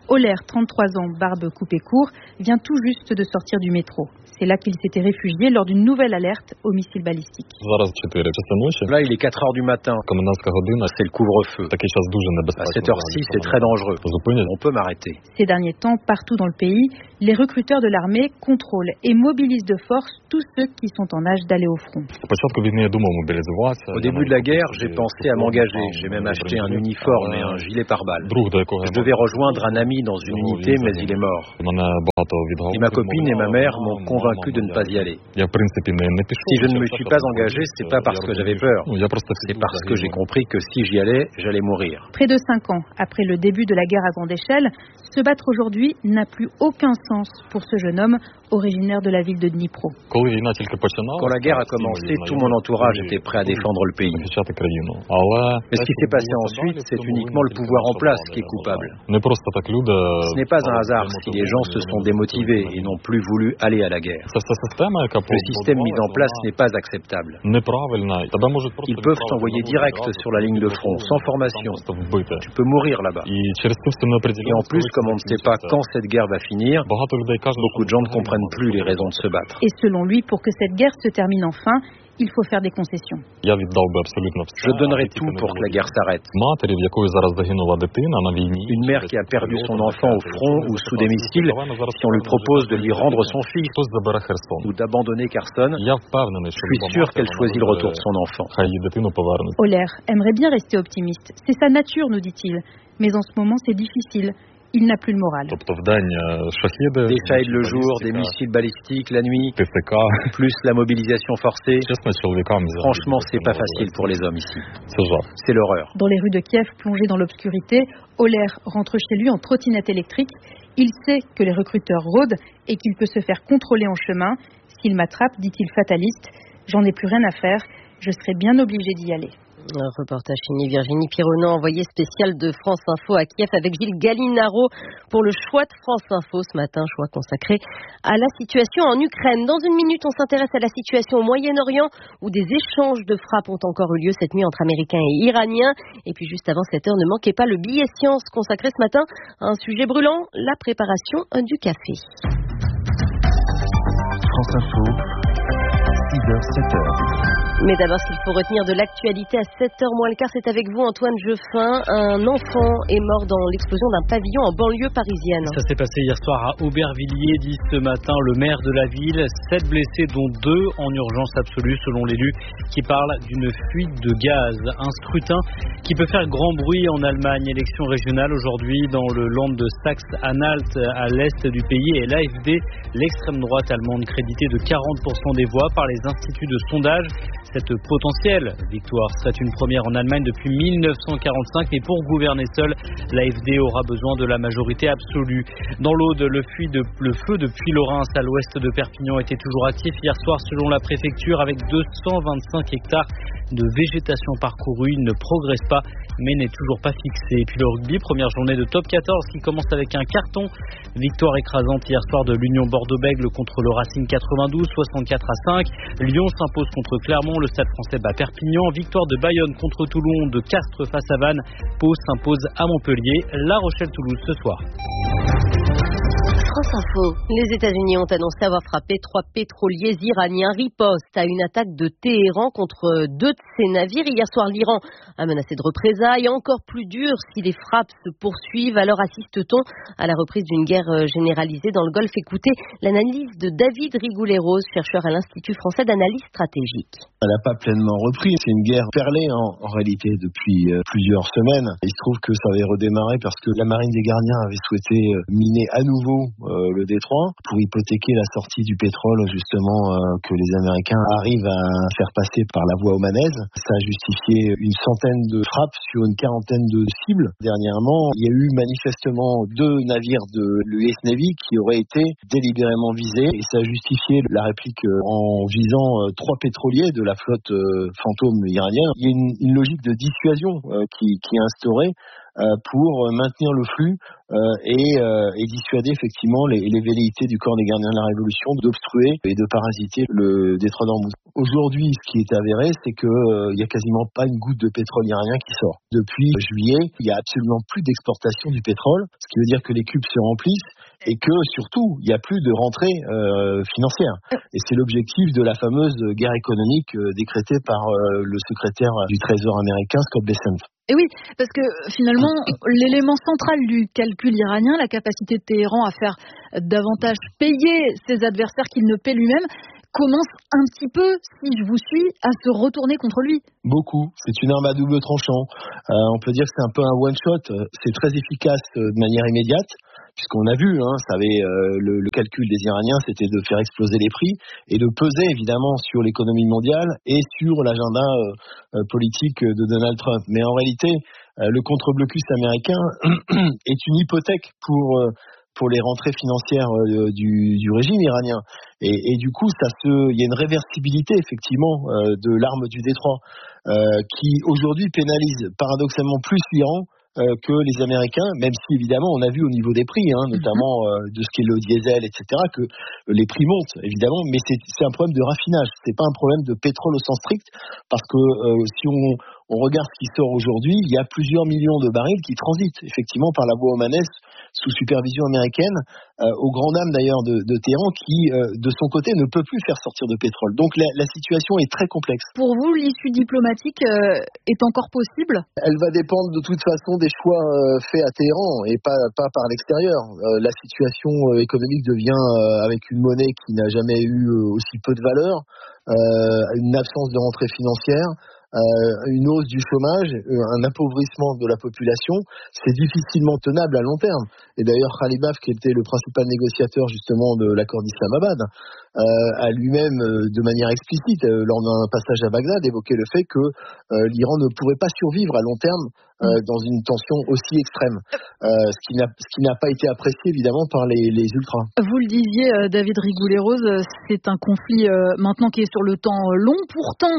Speaker 27: Oler, trente-trois ans, barbe coupée court, vient tout juste de sortir du métro. C'est là qu'il s'était réfugié lors d'une nouvelle alerte au missile balistique.
Speaker 4: Là, il est quatre heures du matin. C'est le couvre-feu. À cette heure-ci, c'est très dangereux. On peut m'arrêter.
Speaker 27: Ces derniers temps, partout dans le pays, les recruteurs de l'armée contrôlent et mobilisent de force tous ceux qui sont en âge d'aller au front.
Speaker 4: Au début de la guerre, j'ai pensé à m'engager. J'ai même acheté un uniforme et un gilet pare-balles. Je devais rejoindre un ami dans une unité, mais il est mort. Et ma copine et ma mère m'ont convaincu de ne pas y aller. Si je ne me suis pas engagé, c'est pas parce que j'avais peur. C'est parce que j'ai compris que si j'y allais, j'allais mourir.
Speaker 27: Près de cinq ans après le début de la guerre à grande échelle, se battre aujourd'hui n'a plus aucun sens pour ce jeune homme originaire de la ville de Dnipro.
Speaker 4: Quand la guerre a commencé, tout mon entourage était prêt à défendre le pays. Mais ce qui s'est passé ensuite, c'est uniquement le pouvoir en place qui est coupable. Ce n'est pas un hasard si les gens se sont démotivés et n'ont plus voulu aller à la guerre. Le système mis en place n'est pas acceptable. Ils peuvent t'envoyer direct sur la ligne de front, sans formation. Tu peux mourir là-bas. Et en plus, comme on ne sait pas quand cette guerre va finir, beaucoup de gens ne comprennent plus les raisons de se battre.
Speaker 27: Et selon lui, pour que cette guerre se termine enfin, il faut faire des concessions.
Speaker 4: Je donnerai tout pour que la guerre s'arrête. Une mère qui a perdu son enfant au front ou sous des missiles, si on lui propose de lui rendre son fils ou d'abandonner Kherson, je suis sûr qu'elle choisit le retour de son enfant.
Speaker 27: Oler aimerait bien rester optimiste. C'est sa nature, nous dit-il. Mais en ce moment, c'est difficile. Il n'a plus le moral.
Speaker 4: Des Shahed le jour, des missiles balistiques la nuit, plus la mobilisation forcée. Franchement, c'est pas facile pour les hommes ici. C'est l'horreur.
Speaker 27: Dans les rues de Kiev, plongées dans l'obscurité, Oler rentre chez lui en trottinette électrique. Il sait que les recruteurs rôdent et qu'il peut se faire contrôler en chemin. S'il m'attrape, dit-il fataliste, j'en ai plus rien à faire. Je serai bien obligé d'y aller.
Speaker 3: Un reportage signé Virginie Pironneau, envoyée spéciale de France Info à Kiev avec Gilles Gallinaro pour le choix de France Info ce matin, choix consacré à la situation en Ukraine. Dans une minute, on s'intéresse à la situation au Moyen-Orient où des échanges de frappes ont encore eu lieu cette nuit entre Américains et Iraniens. Et puis juste avant cette heure, ne manquez pas le billet science consacré ce matin à un sujet brûlant, la préparation du café.
Speaker 26: France Info, six heures, sept heures.
Speaker 3: Mais d'abord, ce qu'il faut retenir de l'actualité à sept heures moins le quart, c'est avec vous Antoine Jeuffin. Un enfant est mort dans l'explosion d'un pavillon en banlieue parisienne.
Speaker 1: Ça s'est passé hier soir à Aubervilliers, dit ce matin le maire de la ville. Sept blessés, dont deux en urgence absolue, selon l'élu, qui parle d'une fuite de gaz. Un scrutin qui peut faire grand bruit en Allemagne. Élection régionale aujourd'hui dans le land de Saxe-Anhalt, à l'est du pays. Et l'A F D, l'extrême droite allemande, créditée de quarante pour cent des voix par les instituts de sondage. Cette potentielle victoire serait une première en Allemagne depuis mille neuf cent quarante-cinq, mais pour gouverner seul, l'A F D aura besoin de la majorité absolue. Dans l'Aude, le, de, le feu de Puy-Lorrain à l'ouest de Perpignan était toujours actif hier soir selon la préfecture avec deux cent vingt-cinq hectares de végétation parcourue. Il ne progresse pas mais n'est toujours pas fixé. Et puis le rugby, première journée de top quatorze qui commence avec un carton. Victoire écrasante hier soir de l'Union Bordeaux-Bègles contre le Racing quatre-vingt-douze, soixante-quatre à cinq. Lyon s'impose contre Clermont, le Stade Français bat Perpignan. Victoire de Bayonne contre Toulon, de Castres face à Vannes. Pau s'impose à Montpellier. La Rochelle-Toulouse ce soir.
Speaker 3: France Info. Les États-Unis ont annoncé avoir frappé trois pétroliers iraniens. Riposte à une attaque de Téhéran contre deux de ses navires. Hier soir, l'Iran a menacé de représailles encore plus dur si les frappes se poursuivent. Alors assiste-t-on à la reprise d'une guerre généralisée dans le Golfe? Écoutez l'analyse de David Rigoulet-Rose, chercheur à l'Institut français d'analyse stratégique.
Speaker 7: Elle n'a pas pleinement repris. C'est une guerre perlée en, en réalité depuis euh, plusieurs semaines. Il se trouve que ça avait redémarré parce que la marine des Gardiens avait souhaité euh, miner à nouveau euh, le détroit pour hypothéquer la sortie du pétrole justement euh, que les Américains arrivent à faire passer par la voie omanaise. Ça a justifié une centaine de frappes sur une quarantaine de cibles. Dernièrement, il y a eu manifestement deux navires de l'U S Navy qui auraient été délibérément visés et ça a justifié la réplique en visant euh, trois pétroliers de la flotte euh, fantôme iranienne. Il y a une, une logique de dissuasion euh, qui, qui est instaurée euh, pour maintenir le flux euh, et, euh, et dissuader effectivement les, les velléités du corps des gardiens de la Révolution d'obstruer et de parasiter le détroit d'Ormuz. Aujourd'hui, ce qui est avéré, c'est qu'il euh, n'y a quasiment pas une goutte de pétrole iranien qui sort. Depuis juillet, il n'y a absolument plus d'exportation du pétrole, ce qui veut dire que les cubes se remplissent et que surtout, il n'y a plus de rentrée euh, financière. Et c'est l'objectif de la fameuse guerre économique euh, décrétée par euh, le secrétaire du Trésor américain, Scott Bessent.
Speaker 2: Et oui, parce que finalement, l'élément central du calcul iranien, la capacité de Téhéran à faire davantage payer ses adversaires qu'il ne paie lui-même, commence un petit peu, si je vous suis, à se retourner contre lui.
Speaker 7: Beaucoup. C'est une arme à double tranchant. Euh, on peut dire que c'est un peu un one-shot. C'est très efficace de manière immédiate, puisqu'on a vu, hein, ça avait, euh, le, le calcul des Iraniens, c'était de faire exploser les prix et de peser évidemment sur l'économie mondiale et sur l'agenda euh, politique de Donald Trump. Mais en réalité, euh, le contre-blocus américain est une hypothèque pour... Euh, pour les rentrées financières euh, du, du régime iranien. Et, et du coup, ça se, il y a une réversibilité effectivement euh, de l'arme du détroit euh, qui aujourd'hui pénalise paradoxalement plus l'Iran euh, que les Américains, même si évidemment on a vu au niveau des prix, hein, notamment euh, de ce qu'est le diesel, et cetera, que les prix montent évidemment, mais c'est, c'est un problème de raffinage, c'est pas un problème de pétrole au sens strict, parce que euh, si on, on regarde ce qui sort aujourd'hui, il y a plusieurs millions de barils qui transitent effectivement par la voie omanesque sous supervision américaine, euh, au grand dam d'ailleurs de, de Téhéran qui, euh, de son côté, ne peut plus faire sortir de pétrole. Donc la, la situation est très complexe.
Speaker 2: Pour vous, l'issue diplomatique euh, est encore possible ?
Speaker 7: Elle va dépendre de toute façon des choix euh, faits à Téhéran et pas, pas par l'extérieur. Euh, la situation euh, économique devient, euh, avec une monnaie qui n'a jamais eu euh, aussi peu de valeur, euh, une absence de rentrée financière, Euh, une hausse du chômage, un appauvrissement de la population, c'est difficilement tenable à long terme. Et d'ailleurs, Khalibaf, qui était le principal négociateur justement de l'accord d'Islamabad, euh, a lui-même, euh, de manière explicite, euh, lors d'un passage à Bagdad, évoqué le fait que euh, l'Iran ne pourrait pas survivre à long terme euh, dans une tension aussi extrême, euh, ce qui n'a, ce qui n'a pas été apprécié évidemment par les, les ultras.
Speaker 2: Vous le disiez, euh, David Rigoulet-Rose, c'est un conflit euh, maintenant qui est sur le temps long. Pourtant,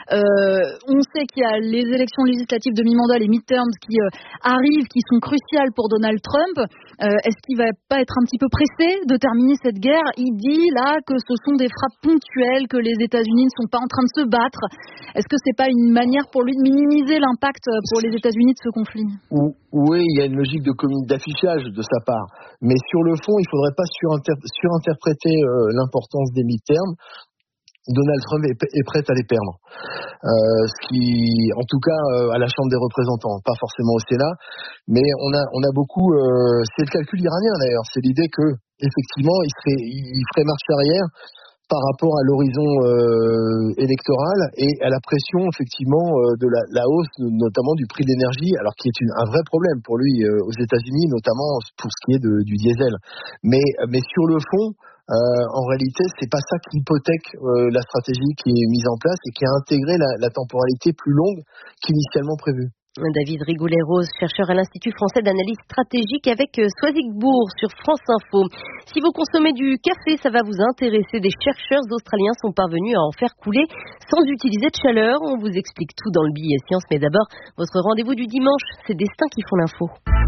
Speaker 2: euh, on sait qu'il y a les élections législatives de mi-mandat, les midterms qui euh, arrivent, qui sont cruciales pour Donald Trump. Euh, est-ce qu'il va pas être un petit peu pressé de terminer cette guerre ? Il dit là que ce sont des frappes ponctuelles, que les États-Unis ne sont pas en train de se battre. Est-ce que c'est pas une manière pour lui de minimiser l'impact pour les États-Unis de ce conflit ?
Speaker 7: Oui, il y a une logique de commune d'affichage de sa part, mais sur le fond, il faudrait pas surinter- surinterpréter euh, l'importance des midterms. Donald Trump est, est prêt à les perdre. Euh, ce qui, en tout cas, euh, à la Chambre des représentants, pas forcément au Sénat, mais on a, on a beaucoup. Euh, c'est le calcul iranien d'ailleurs. C'est l'idée que, effectivement, il serait, il ferait marche arrière par rapport à l'horizon euh, électoral et à la pression effectivement euh, de la, la hausse notamment du prix de l'énergie, alors qui est une, un vrai problème pour lui euh, aux États-Unis, notamment pour ce qui est de, du diesel. Mais, mais sur le fond, euh, en réalité, c'est pas ça qui hypothèque euh, la stratégie qui est mise en place et qui a intégré la, la temporalité plus longue qu'initialement prévue.
Speaker 3: David Rigoulet-Rose, chercheur à l'Institut français d'analyse stratégique avec Soisig Bourg sur France Info. Si vous consommez du café, ça va vous intéresser. Des chercheurs australiens sont parvenus à en faire couler sans utiliser de chaleur. On vous explique tout dans le billet science, mais d'abord, votre rendez-vous du dimanche, c'est Destin qui font l'info.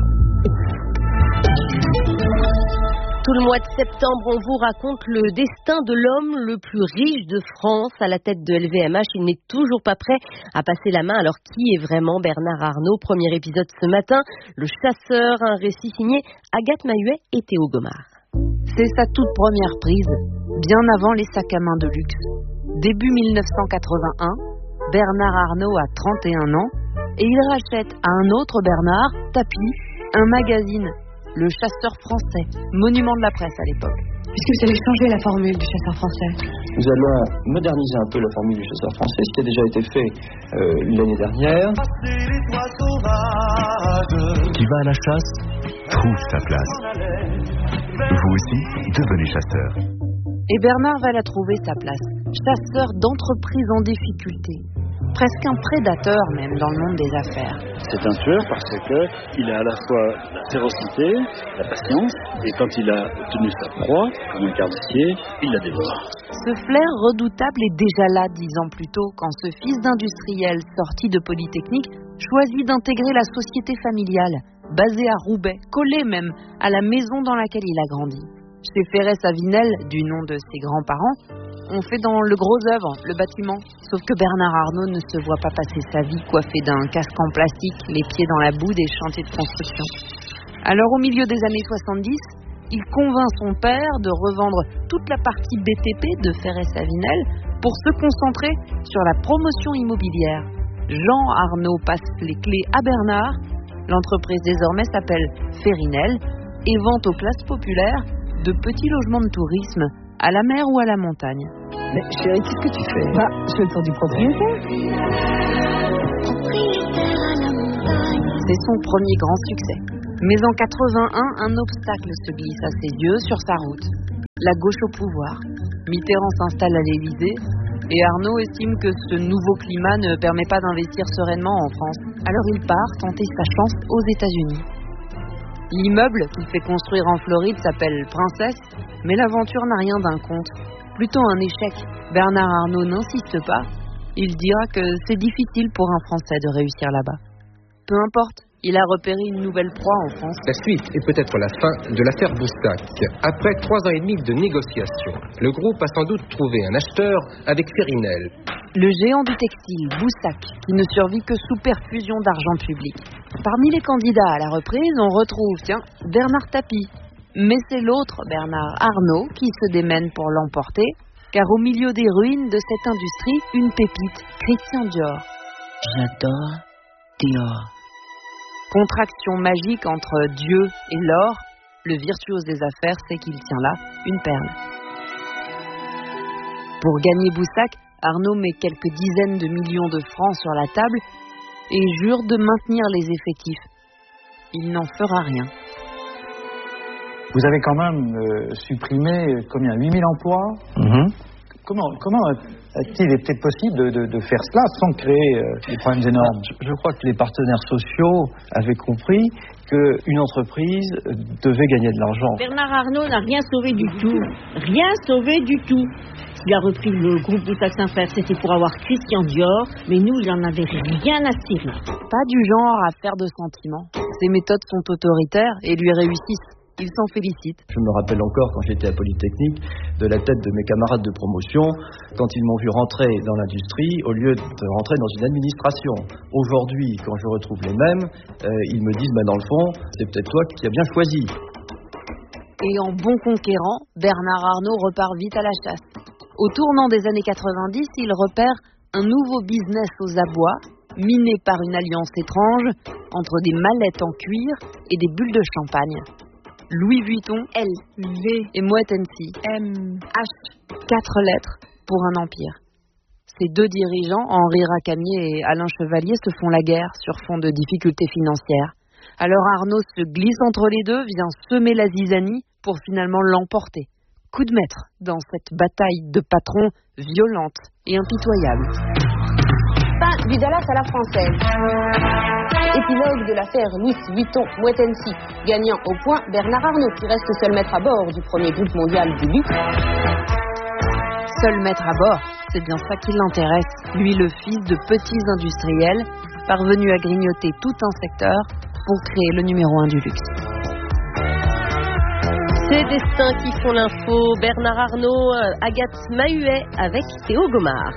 Speaker 3: Tout le mois de septembre, on vous raconte le destin de l'homme le plus riche de France. À la tête de L V M H, il n'est toujours pas prêt à passer la main. Alors qui est vraiment Bernard Arnault ? Premier épisode ce matin, Le Chasseur, un récit signé Agathe Mahuet et Théo Gomard.
Speaker 9: C'est sa toute première prise, bien avant les sacs à main de luxe. Début mille neuf cent quatre-vingt-un, Bernard Arnault a trente et un ans et il rachète à un autre Bernard, Tapi, un magazine, Le Chasseur français, monument de la presse à l'époque.
Speaker 10: Est-ce que vous avez changé la formule du chasseur français ?
Speaker 11: Nous allons moderniser un peu la formule du chasseur français, ce qui a déjà été fait euh, l'année dernière.
Speaker 26: Qui va à la chasse trouve sa place. Vous aussi, devenez chasseur.
Speaker 9: Et Bernard va la trouver sa place. Chasseur d'entreprise en difficulté. Presque un prédateur même dans le monde des affaires.
Speaker 12: C'est un tueur parce qu'il a à la fois la férocité, la patience, et quand il a tenu sa proie, comme un carnassier, il la dévore.
Speaker 9: Ce flair redoutable est déjà là dix ans plus tôt, quand ce fils d'industriel sorti de Polytechnique choisit d'intégrer la société familiale, basée à Roubaix, collée même à la maison dans laquelle il a grandi. Chez Ferré-Savinel, du nom de ses grands-parents, on fait dans le gros œuvre, le bâtiment. Sauf que Bernard Arnault ne se voit pas passer sa vie coiffé d'un casque en plastique, les pieds dans la boue des chantiers de construction. Alors au milieu des années soixante-dix, il convainc son père de revendre toute la partie B T P de Ferré-Savinel pour se concentrer sur la promotion immobilière. Jean Arnault passe les clés à Bernard. L'entreprise désormais s'appelle Ferrinel et vend aux classes populaires de petits logements de tourisme à la mer ou à la montagne.
Speaker 14: Mais chérie, qu'est-ce que tu fais?
Speaker 10: Bah, je fais le tour du propriétaire.
Speaker 9: C'est son premier grand succès. Mais en quatre-vingt-un, un obstacle se glisse à ses yeux sur sa route. La gauche au pouvoir. Mitterrand s'installe à l'Élysée et Arnault estime que ce nouveau climat ne permet pas d'investir sereinement en France. Alors il part tenter sa chance aux États-Unis. L'immeuble qu'il fait construire en Floride s'appelle Princesse, mais l'aventure n'a rien d'un conte. Plutôt un échec. Bernard Arnault n'insiste pas. Il dira que c'est difficile pour un Français de réussir là-bas. Peu importe, il a repéré une nouvelle proie en France.
Speaker 15: La suite est peut-être la fin de l'affaire Boussac. Après trois ans et demi de négociations, le groupe a sans doute trouvé un acheteur avec Ferrinel.
Speaker 9: Le géant du textile, Boussac, qui ne survit que sous perfusion d'argent public. Parmi les candidats à la reprise, on retrouve, tiens, Bernard Tapie. Mais c'est l'autre Bernard Arnault qui se démène pour l'emporter, car au milieu des ruines de cette industrie, une pépite, Christian Dior.
Speaker 14: J'adore Dior.
Speaker 9: Contraction magique entre Dieu et l'or, le virtuose des affaires sait qu'il tient là une perle. Pour gagner Boussac, Arnault met quelques dizaines de millions de francs sur la table et jure de maintenir les effectifs. Il n'en fera rien.
Speaker 16: Vous avez quand même euh, supprimé combien, huit mille emplois? Mmh. Comment, comment a-t-il été possible de, de, de faire cela sans créer euh, des problèmes énormes?
Speaker 17: je, je crois que les partenaires sociaux avaient compris qu'une entreprise devait gagner de l'argent.
Speaker 18: Bernard Arnault n'a rien sauvé du tout. Rien sauvé du tout. Il a repris le groupe Boussac-Saint-Frère, c'était pour avoir Christian Dior, mais nous, il n'en avait rien à cirer.
Speaker 9: Pas du genre à faire de sentiments. Ses méthodes sont autoritaires et lui réussissent. Il s'en félicite.
Speaker 17: Je me rappelle encore, quand j'étais à Polytechnique, de la tête de mes camarades de promotion, quand ils m'ont vu rentrer dans l'industrie, au lieu de rentrer dans une administration. Aujourd'hui, quand je retrouve les mêmes, euh, ils me disent, bah, dans le fond, c'est peut-être toi qui as bien choisi.
Speaker 9: Et en bon conquérant, Bernard Arnault repart vite à la chasse. Au tournant des années quatre-vingt-dix, il repère un nouveau business aux abois, miné par une alliance étrange entre des mallettes en cuir et des bulles de champagne. Louis Vuitton, L, V et Moet Hennessy, M, H, quatre lettres pour un empire. Ces deux dirigeants, Henri Racamier et Alain Chevalier, se font la guerre sur fond de difficultés financières. Alors Arnault se glisse entre les deux, vient semer la zizanie pour finalement l'emporter. Coup de maître dans cette bataille de patrons violente et impitoyable.
Speaker 19: Fin du Dallas à la française. Épilogue de l'affaire Louis Vuitton Moet Hennessy. Gagnant au point, Bernard Arnault, qui reste seul maître à bord du premier groupe mondial du luxe.
Speaker 9: Seul maître à bord, c'est bien ça qui l'intéresse. Lui, le fils de petits industriels, parvenu à grignoter tout un secteur pour créer le numéro un du luxe.
Speaker 3: C'est Destin qui font l'info. Bernard Arnault, Agathe Mahuet avec Théo Gomard.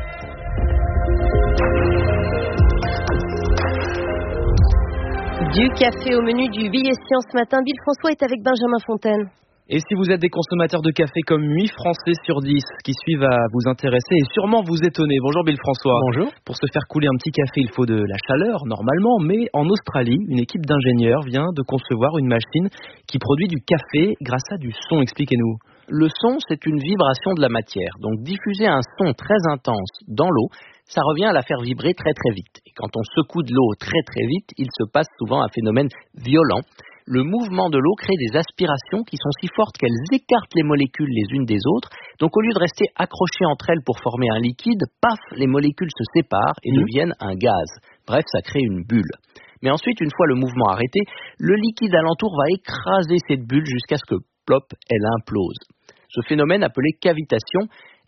Speaker 3: Du café au menu du billet science ce matin. Bill François est avec Benjamin Fontaine.
Speaker 20: Et si vous êtes des consommateurs de café comme huit Français sur dix qui suivent à vous intéresser et sûrement vous étonner. Bonjour Bill François.
Speaker 28: Bonjour.
Speaker 20: Pour se faire couler un petit café, il faut de la chaleur normalement, mais en Australie, une équipe d'ingénieurs vient de concevoir une machine qui produit du café grâce à du son. Expliquez-nous.
Speaker 29: Le son, c'est une vibration de la matière. Donc diffuser un son très intense dans l'eau, ça revient à la faire vibrer très très vite. Et quand on secoue de l'eau très très vite, il se passe souvent un phénomène violent. Le mouvement de l'eau crée des aspirations qui sont si fortes qu'elles écartent les molécules les unes des autres. Donc au lieu de rester accrochées entre elles pour former un liquide, paf, les molécules se séparent et mmh. deviennent un gaz. Bref, ça crée une bulle. Mais ensuite, une fois le mouvement arrêté, le liquide alentour va écraser cette bulle jusqu'à ce que, plop, elle implose. Ce phénomène appelé cavitation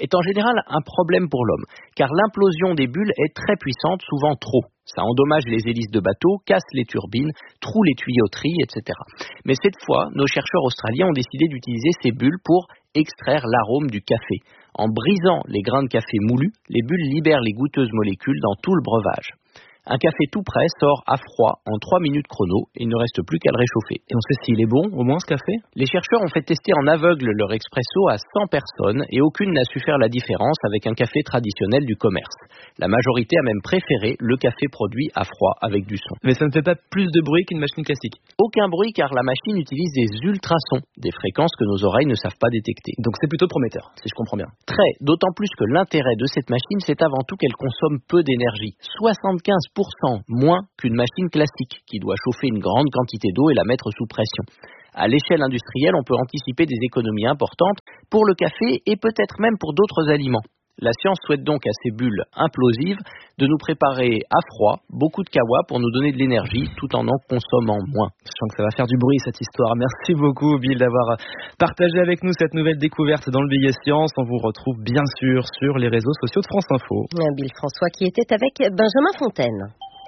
Speaker 29: est en général un problème pour l'homme, car l'implosion des bulles est très puissante, souvent trop. Ça endommage les hélices de bateaux, casse les turbines, troue les tuyauteries, et cetera. Mais cette fois, nos chercheurs australiens ont décidé d'utiliser ces bulles pour extraire l'arôme du café. En brisant les grains de café moulus, les bulles libèrent les goûteuses molécules dans tout le breuvage. Un café tout prêt sort à froid en trois minutes chrono et il ne reste plus qu'à le réchauffer.
Speaker 20: Et on sait s'il est bon, au moins, ce café ?
Speaker 29: Les chercheurs ont fait tester en aveugle leur expresso à cent personnes et aucune n'a su faire la différence avec un café traditionnel du commerce. La majorité a même préféré le café produit à froid avec du son.
Speaker 20: Mais ça ne fait pas plus de bruit qu'une machine classique ?
Speaker 29: Aucun bruit car la machine utilise des ultrasons, des fréquences que nos oreilles ne savent pas détecter.
Speaker 20: Donc c'est plutôt prometteur, si je comprends bien.
Speaker 29: Très, d'autant plus que l'intérêt de cette machine, c'est avant tout qu'elle consomme peu d'énergie. soixante-quinze pour cent moins qu'une machine classique qui doit chauffer une grande quantité d'eau et la mettre sous pression. À l'échelle industrielle, on peut anticiper des économies importantes pour le café et peut-être même pour d'autres aliments. La science souhaite donc à ces bulles implosives de nous préparer à froid beaucoup de kawa pour nous donner de l'énergie tout en en consommant moins.
Speaker 20: Je sens que ça va faire du bruit cette histoire. Merci beaucoup Bill d'avoir partagé avec nous cette nouvelle découverte dans le Billet Science. On vous retrouve bien sûr sur les réseaux sociaux de France Info.
Speaker 3: Bill François qui était avec Benjamin Fontaine.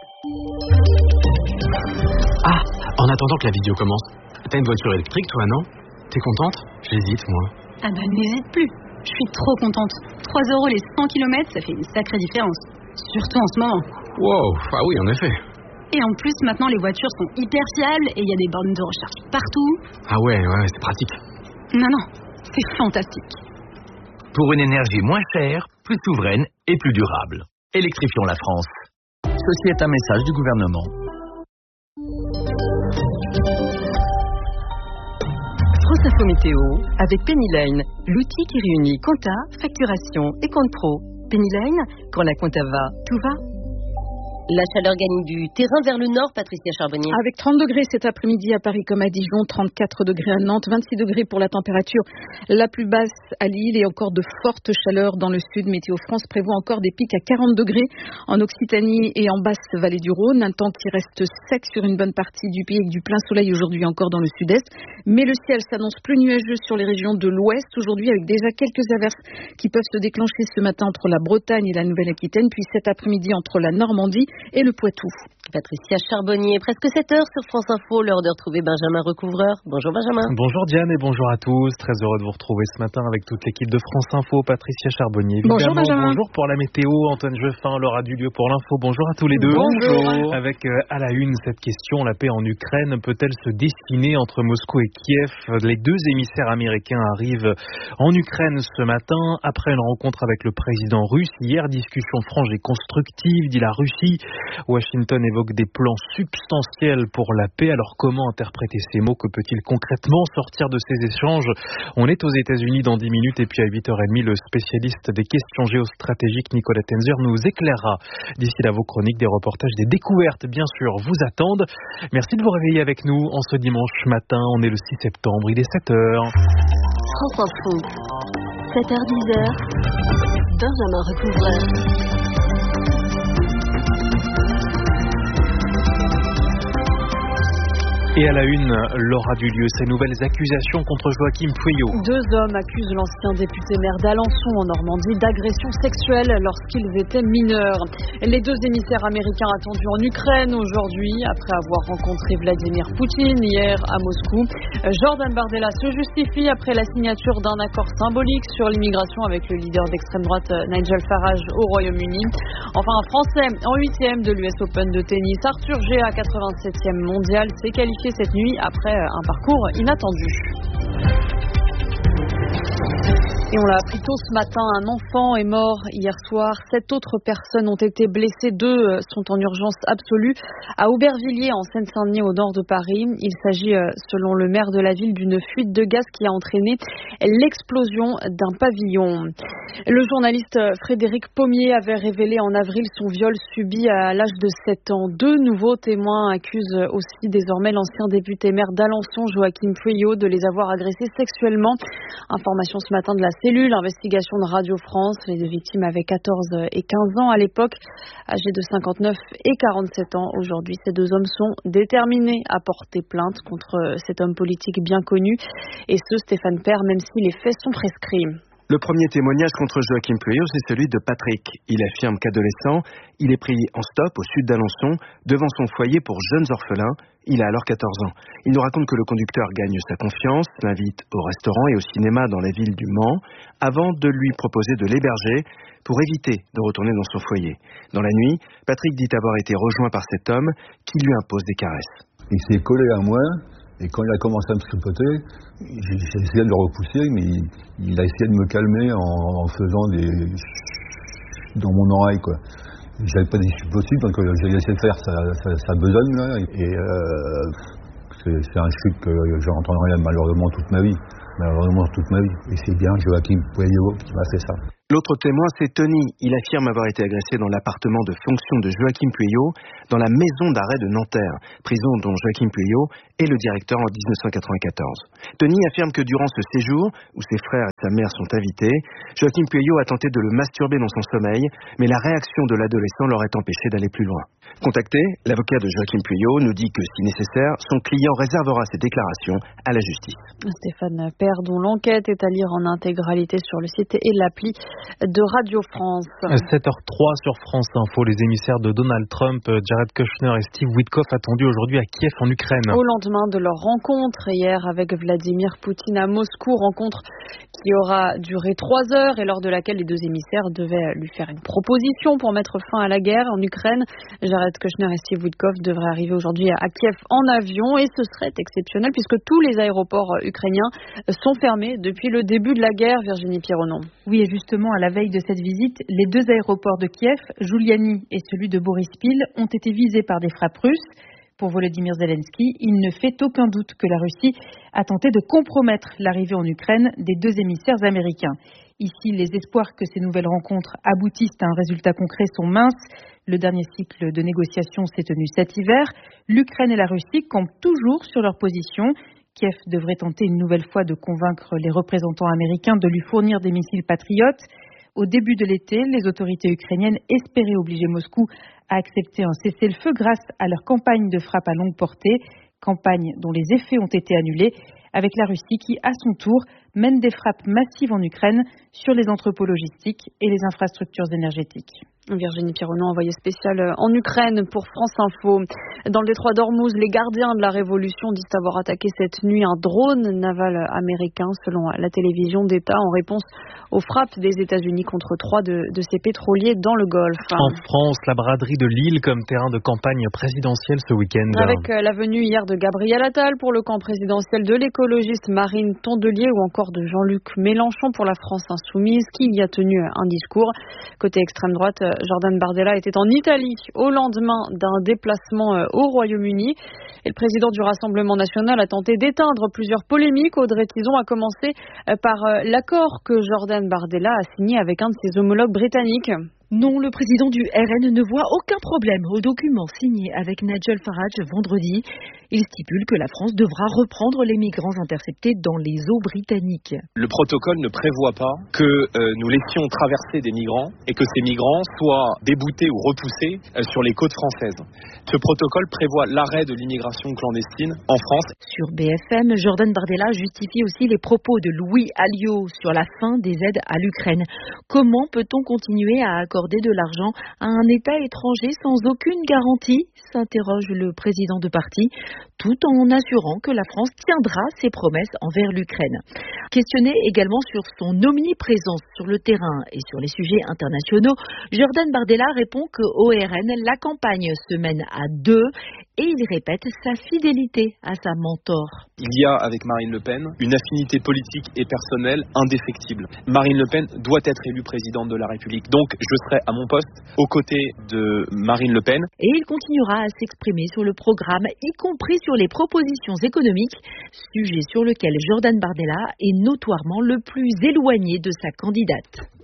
Speaker 5: Ah, en attendant que la vidéo commence, t'as une voiture électrique toi, non? T'es contente? J'hésite moi.
Speaker 27: Ah bah n'hésite plus. Je suis trop contente. trois euros les cent kilomètres, ça fait une sacrée différence. Surtout en ce moment.
Speaker 5: Wow, ah oui, en effet.
Speaker 27: Et en plus, maintenant, les voitures sont hyper fiables et il y a des bornes de recharge partout.
Speaker 5: Ah ouais, ouais, c'est pratique.
Speaker 27: Non, non, c'est fantastique.
Speaker 26: Pour une énergie moins chère, plus souveraine et plus durable. Électrifions la France. Ceci est un message du gouvernement.
Speaker 9: France Info Météo avec Penny Lane, l'outil qui réunit compta, facturation et compte pro. Penny Lane, quand la compta va, tout va.
Speaker 3: La chaleur gagne du terrain vers le nord, Patricia Charbonnier.
Speaker 2: Avec trente degrés cet après-midi à Paris comme à Dijon, trente-quatre degrés à Nantes, vingt-six degrés pour la température la plus basse à Lille et encore de fortes chaleurs dans le sud. Météo France prévoit encore des pics à quarante degrés en Occitanie et en basse vallée du Rhône. Un temps qui reste sec sur une bonne partie du pays avec du plein soleil aujourd'hui encore dans le sud-est. Mais le ciel s'annonce plus nuageux sur les régions de l'ouest aujourd'hui avec déjà quelques averses qui peuvent se déclencher ce matin entre la Bretagne et la Nouvelle-Aquitaine, puis cet après-midi entre la Normandie et le Poitou.
Speaker 3: Patricia Charbonnier, presque sept heures sur France Info, l'heure de retrouver Benjamin Recouvreur. Bonjour Benjamin.
Speaker 6: Bonjour Diane et bonjour à tous. Très heureux de vous retrouver ce matin avec toute l'équipe de France Info. Patricia Charbonnier, évidemment.
Speaker 2: Bonjour Benjamin.
Speaker 6: Bonjour pour la météo. Antoine Jeffin, Laura Dulieu pour l'info. Bonjour à tous les deux.
Speaker 2: Bonjour.
Speaker 6: Avec euh, à la une cette question, la paix en Ukraine peut-elle se dessiner entre Moscou et Kiev? Les deux émissaires américains arrivent en Ukraine ce matin après une rencontre avec le président russe. Hier, discussion franche et constructive, dit la Russie. Washington évoque des plans substantiels pour la paix. Alors comment interpréter ces mots? Que peut-il concrètement sortir de ces échanges? On est aux États-Unis dans dix minutes et puis à huit heures trente, le spécialiste des questions géostratégiques Nicolas Tenzer nous éclairera. D'ici là, vos chroniques, des reportages, des découvertes, bien sûr, vous attendent. Merci de vous réveiller avec nous en ce dimanche matin. On est le six septembre, il est sept heures.
Speaker 9: France Info, sept heures dix heures, Benjamin Recouvreur.
Speaker 6: Et à la une, Laura Dulieu, ces nouvelles accusations contre Joachim Pueyo.
Speaker 8: Deux hommes accusent l'ancien député maire d'Alençon en Normandie d'agression sexuelle lorsqu'ils étaient mineurs. Les deux émissaires américains attendus en Ukraine aujourd'hui, après avoir rencontré Vladimir Poutine hier à Moscou. Jordan Bardella se justifie après la signature d'un accord symbolique sur l'immigration avec le leader d'extrême droite Nigel Farage au Royaume-Uni. Enfin, un Français en huitième de l'U S Open de tennis, Arthur Géa, quatre-vingt-septième mondial, s'est qualifié cette nuit après un parcours inattendu. Et on l'a appris tôt ce matin, un enfant est mort hier soir. Sept autres personnes ont été blessées. Deux sont en urgence absolue à Aubervilliers, en Seine-Saint-Denis, au nord de Paris. Il s'agit, selon le maire de la ville, d'une fuite de gaz qui a entraîné l'explosion d'un pavillon. Le journaliste Frédéric Pommier avait révélé en avril son viol subi à l'âge de sept ans. Deux nouveaux témoins accusent aussi désormais l'ancien député maire d'Alençon, Joachim Pueyo, de les avoir agressés sexuellement. Information ce matin de la cellule, investigation de Radio France. Les deux victimes avaient quatorze et quinze ans à l'époque, âgés de cinquante-neuf et quarante-sept ans. Aujourd'hui, ces deux hommes sont déterminés à porter plainte contre cet homme politique bien connu. Et ce, Stéphane Père, même si les faits sont prescrits.
Speaker 1: Le premier témoignage contre Joachim Pueyo, c'est celui de Patrick. Il affirme qu'adolescent, il est pris en stop au sud d'Alençon, devant son foyer pour jeunes orphelins. Il a alors quatorze ans. Il nous raconte que le conducteur gagne sa confiance, l'invite au restaurant et au cinéma dans la ville du Mans, avant de lui proposer de l'héberger pour éviter de retourner dans son foyer. Dans la nuit, Patrick dit avoir été rejoint par cet homme qui lui impose des caresses.
Speaker 4: Il s'est collé à moi. Et quand il a commencé à me tripoter, j'ai, j'ai essayé de le repousser, mais il, il a essayé de me calmer en, en faisant des dans mon oreille, quoi. J'avais pas d'issue possible, donc euh, j'ai laissé faire sa, sa, sa besogne, là, et euh, c'est, c'est un chute que je n'entendrai malheureusement toute ma vie. Malheureusement toute ma vie. Et c'est bien Joachim Pueyo qui m'a fait ça.
Speaker 1: L'autre témoin, c'est Tony. Il affirme avoir été agressé dans l'appartement de fonction de Joachim Pueyo, dans la maison d'arrêt de Nanterre, prison dont Joachim Pueyo est le directeur en dix-neuf cent quatre-vingt-quatorze. Tony affirme que durant ce séjour, où ses frères et sa mère sont invités, Joachim Pueyo a tenté de le masturber dans son sommeil, mais la réaction de l'adolescent l'aurait empêché d'aller plus loin. Contacté, l'avocat de Joachim Pueyo nous dit que, si nécessaire, son client réservera ses déclarations à la justice.
Speaker 2: Stéphane Père, dont l'enquête est à lire en intégralité sur le site et l'appli de Radio France.
Speaker 6: sept heures trois sur France Info, les émissaires de Donald Trump, Jared Kushner et Steve Witkoff attendus aujourd'hui à Kiev en Ukraine.
Speaker 2: Au lendemain de leur rencontre hier avec Vladimir Poutine à Moscou, rencontre qui aura duré trois heures et lors de laquelle les deux émissaires devaient lui faire une proposition pour mettre fin à la guerre en Ukraine. Jared Kushner et Steve Witkoff devraient arriver aujourd'hui à Kiev en avion et ce serait exceptionnel puisque tous les aéroports ukrainiens sont fermés depuis le début de la guerre. Virginie Pironon.
Speaker 27: Oui, et justement, à la veille de cette visite, les deux aéroports de Kiev, Juliani et celui de Boryspil, ont été visés par des frappes russes. Pour Volodymyr Zelensky, il ne fait aucun doute que la Russie a tenté de compromettre l'arrivée en Ukraine des deux émissaires américains. Ici, les espoirs que ces nouvelles rencontres aboutissent à un résultat concret sont minces. Le dernier cycle de négociations s'est tenu cet hiver. L'Ukraine et la Russie campent toujours sur leur position. Kiev devrait tenter une nouvelle fois de convaincre les représentants américains de lui fournir des missiles patriotes. Au début de l'été, les autorités ukrainiennes espéraient obliger Moscou à accepter un cessez-le-feu grâce à leur campagne de frappe à longue portée, campagne dont les effets ont été annulés, avec la Russie qui, à son tour, mène des frappes massives en Ukraine sur les entrepôts logistiques et les infrastructures énergétiques.
Speaker 2: Virginie Pironon, envoyée spéciale en Ukraine pour France Info. Dans le détroit d'Ormuz, les gardiens de la Révolution disent avoir attaqué cette nuit un drone naval américain, selon la télévision d'État, en réponse aux frappes des États-Unis contre trois de, de ces pétroliers dans le Golfe.
Speaker 6: En France, la braderie de Lille comme terrain de campagne présidentielle ce week-end.
Speaker 2: Avec la venue hier de Gabriel Attal pour le camp présidentiel, de l'écologiste Marine Tondelier ou encore de Jean-Luc Mélenchon pour la France Insoumise, qui y a tenu un discours. Côté extrême droite, Jordan Bardella était en Italie au lendemain d'un déplacement au Royaume-Uni. Et le président du Rassemblement national a tenté d'éteindre plusieurs polémiques. Audrey Tison a commencé par l'accord que Jordan Bardella a signé avec un de ses homologues britanniques.
Speaker 13: Non, le président du R N ne voit aucun problème au document signé avec Nigel Farage vendredi. Il stipule que la France devra reprendre les migrants interceptés dans les eaux britanniques.
Speaker 21: Le protocole ne prévoit pas que euh, nous laissions traverser des migrants et que ces migrants soient déboutés ou repoussés euh, sur les côtes françaises. Ce protocole prévoit l'arrêt de l'immigration clandestine en France.
Speaker 13: Sur B F M, Jordan Bardella justifie aussi les propos de Louis Alliot sur la fin des aides à l'Ukraine. Comment peut-on continuer à accorder de l'argent à un État étranger sans aucune garantie, s'interroge le président de parti, tout en assurant que la France tiendra ses promesses envers l'Ukraine. Questionné également sur son omniprésence sur le terrain et sur les sujets internationaux, Jordan Bardella répond qu'au R N, la campagne se mène à deux et il répète sa fidélité à sa mentor.
Speaker 21: Il y a avec Marine Le Pen une affinité politique et personnelle indéfectible. Marine Le Pen doit être élue présidente de la République, donc je serai à mon poste aux côtés de Marine Le Pen.
Speaker 13: Et il continuera à s'exprimer sur le programme, y compris sur les propositions économiques, sujet sur lequel Jordan Bardella est notoirement le plus éloigné de sa candidate.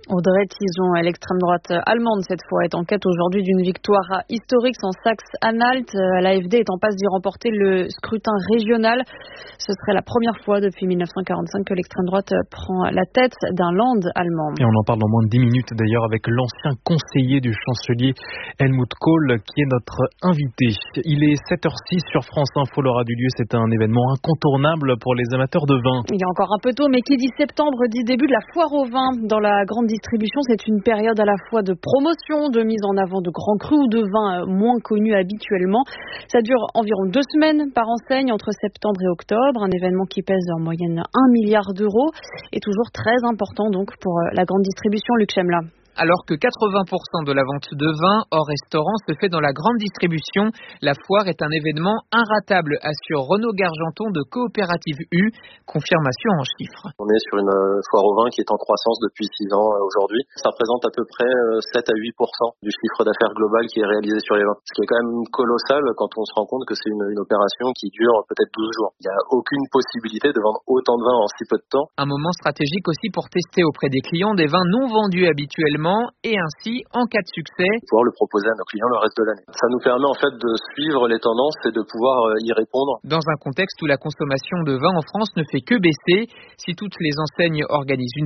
Speaker 8: Audrey Tison, l'extrême droite allemande cette fois, est en quête aujourd'hui d'une victoire historique en Saxe-Anhalt. L'A F D est en passe d'y remporter le scrutin régional. Ce serait la première fois depuis mille neuf cent quarante-cinq que l'extrême droite prend la tête d'un land allemand.
Speaker 6: Et on en parle dans moins de dix minutes d'ailleurs avec l'ancien conseiller du chancelier Helmut Kohl qui est notre invité. Il est sept heures six sur France Info, l'heure du lieu. C'est un événement incontournable pour les amateurs de vin.
Speaker 8: Il est encore un peu tôt, mais qui dit septembre dit début de la foire au vin. Dans la grande distribution, c'est une période à la fois de promotion, de mise en avant de grands crus ou de vins moins connus habituellement. Ça dure environ deux semaines par enseigne entre septembre et octobre. Un événement qui pèse en moyenne un milliard d'euros et toujours très important donc pour la grande distribution. Luc Chemla.
Speaker 7: Alors que quatre-vingts pour cent de la vente de vin hors restaurant se fait dans la grande distribution, la foire est un événement inratable, assure Renaud Gargenton de Coopérative U. Confirmation en chiffres.
Speaker 10: On est sur une foire au vin qui est en croissance depuis six ans aujourd'hui. Ça représente à peu près sept à huit pour cent du chiffre d'affaires global qui est réalisé sur les vins. Ce qui est quand même colossal quand on se rend compte que c'est une, une opération qui dure peut-être douze jours. Il n'y a aucune possibilité de vendre autant de vin en si peu de temps.
Speaker 7: Un moment stratégique aussi pour tester auprès des clients des vins non vendus habituellement et ainsi, en cas de succès,
Speaker 10: pouvoir le proposer à nos clients le reste de l'année. Ça nous permet en fait de suivre les tendances et de pouvoir y répondre.
Speaker 7: Dans un contexte où la consommation de vin en France ne fait que baisser, si toutes les enseignes organisent une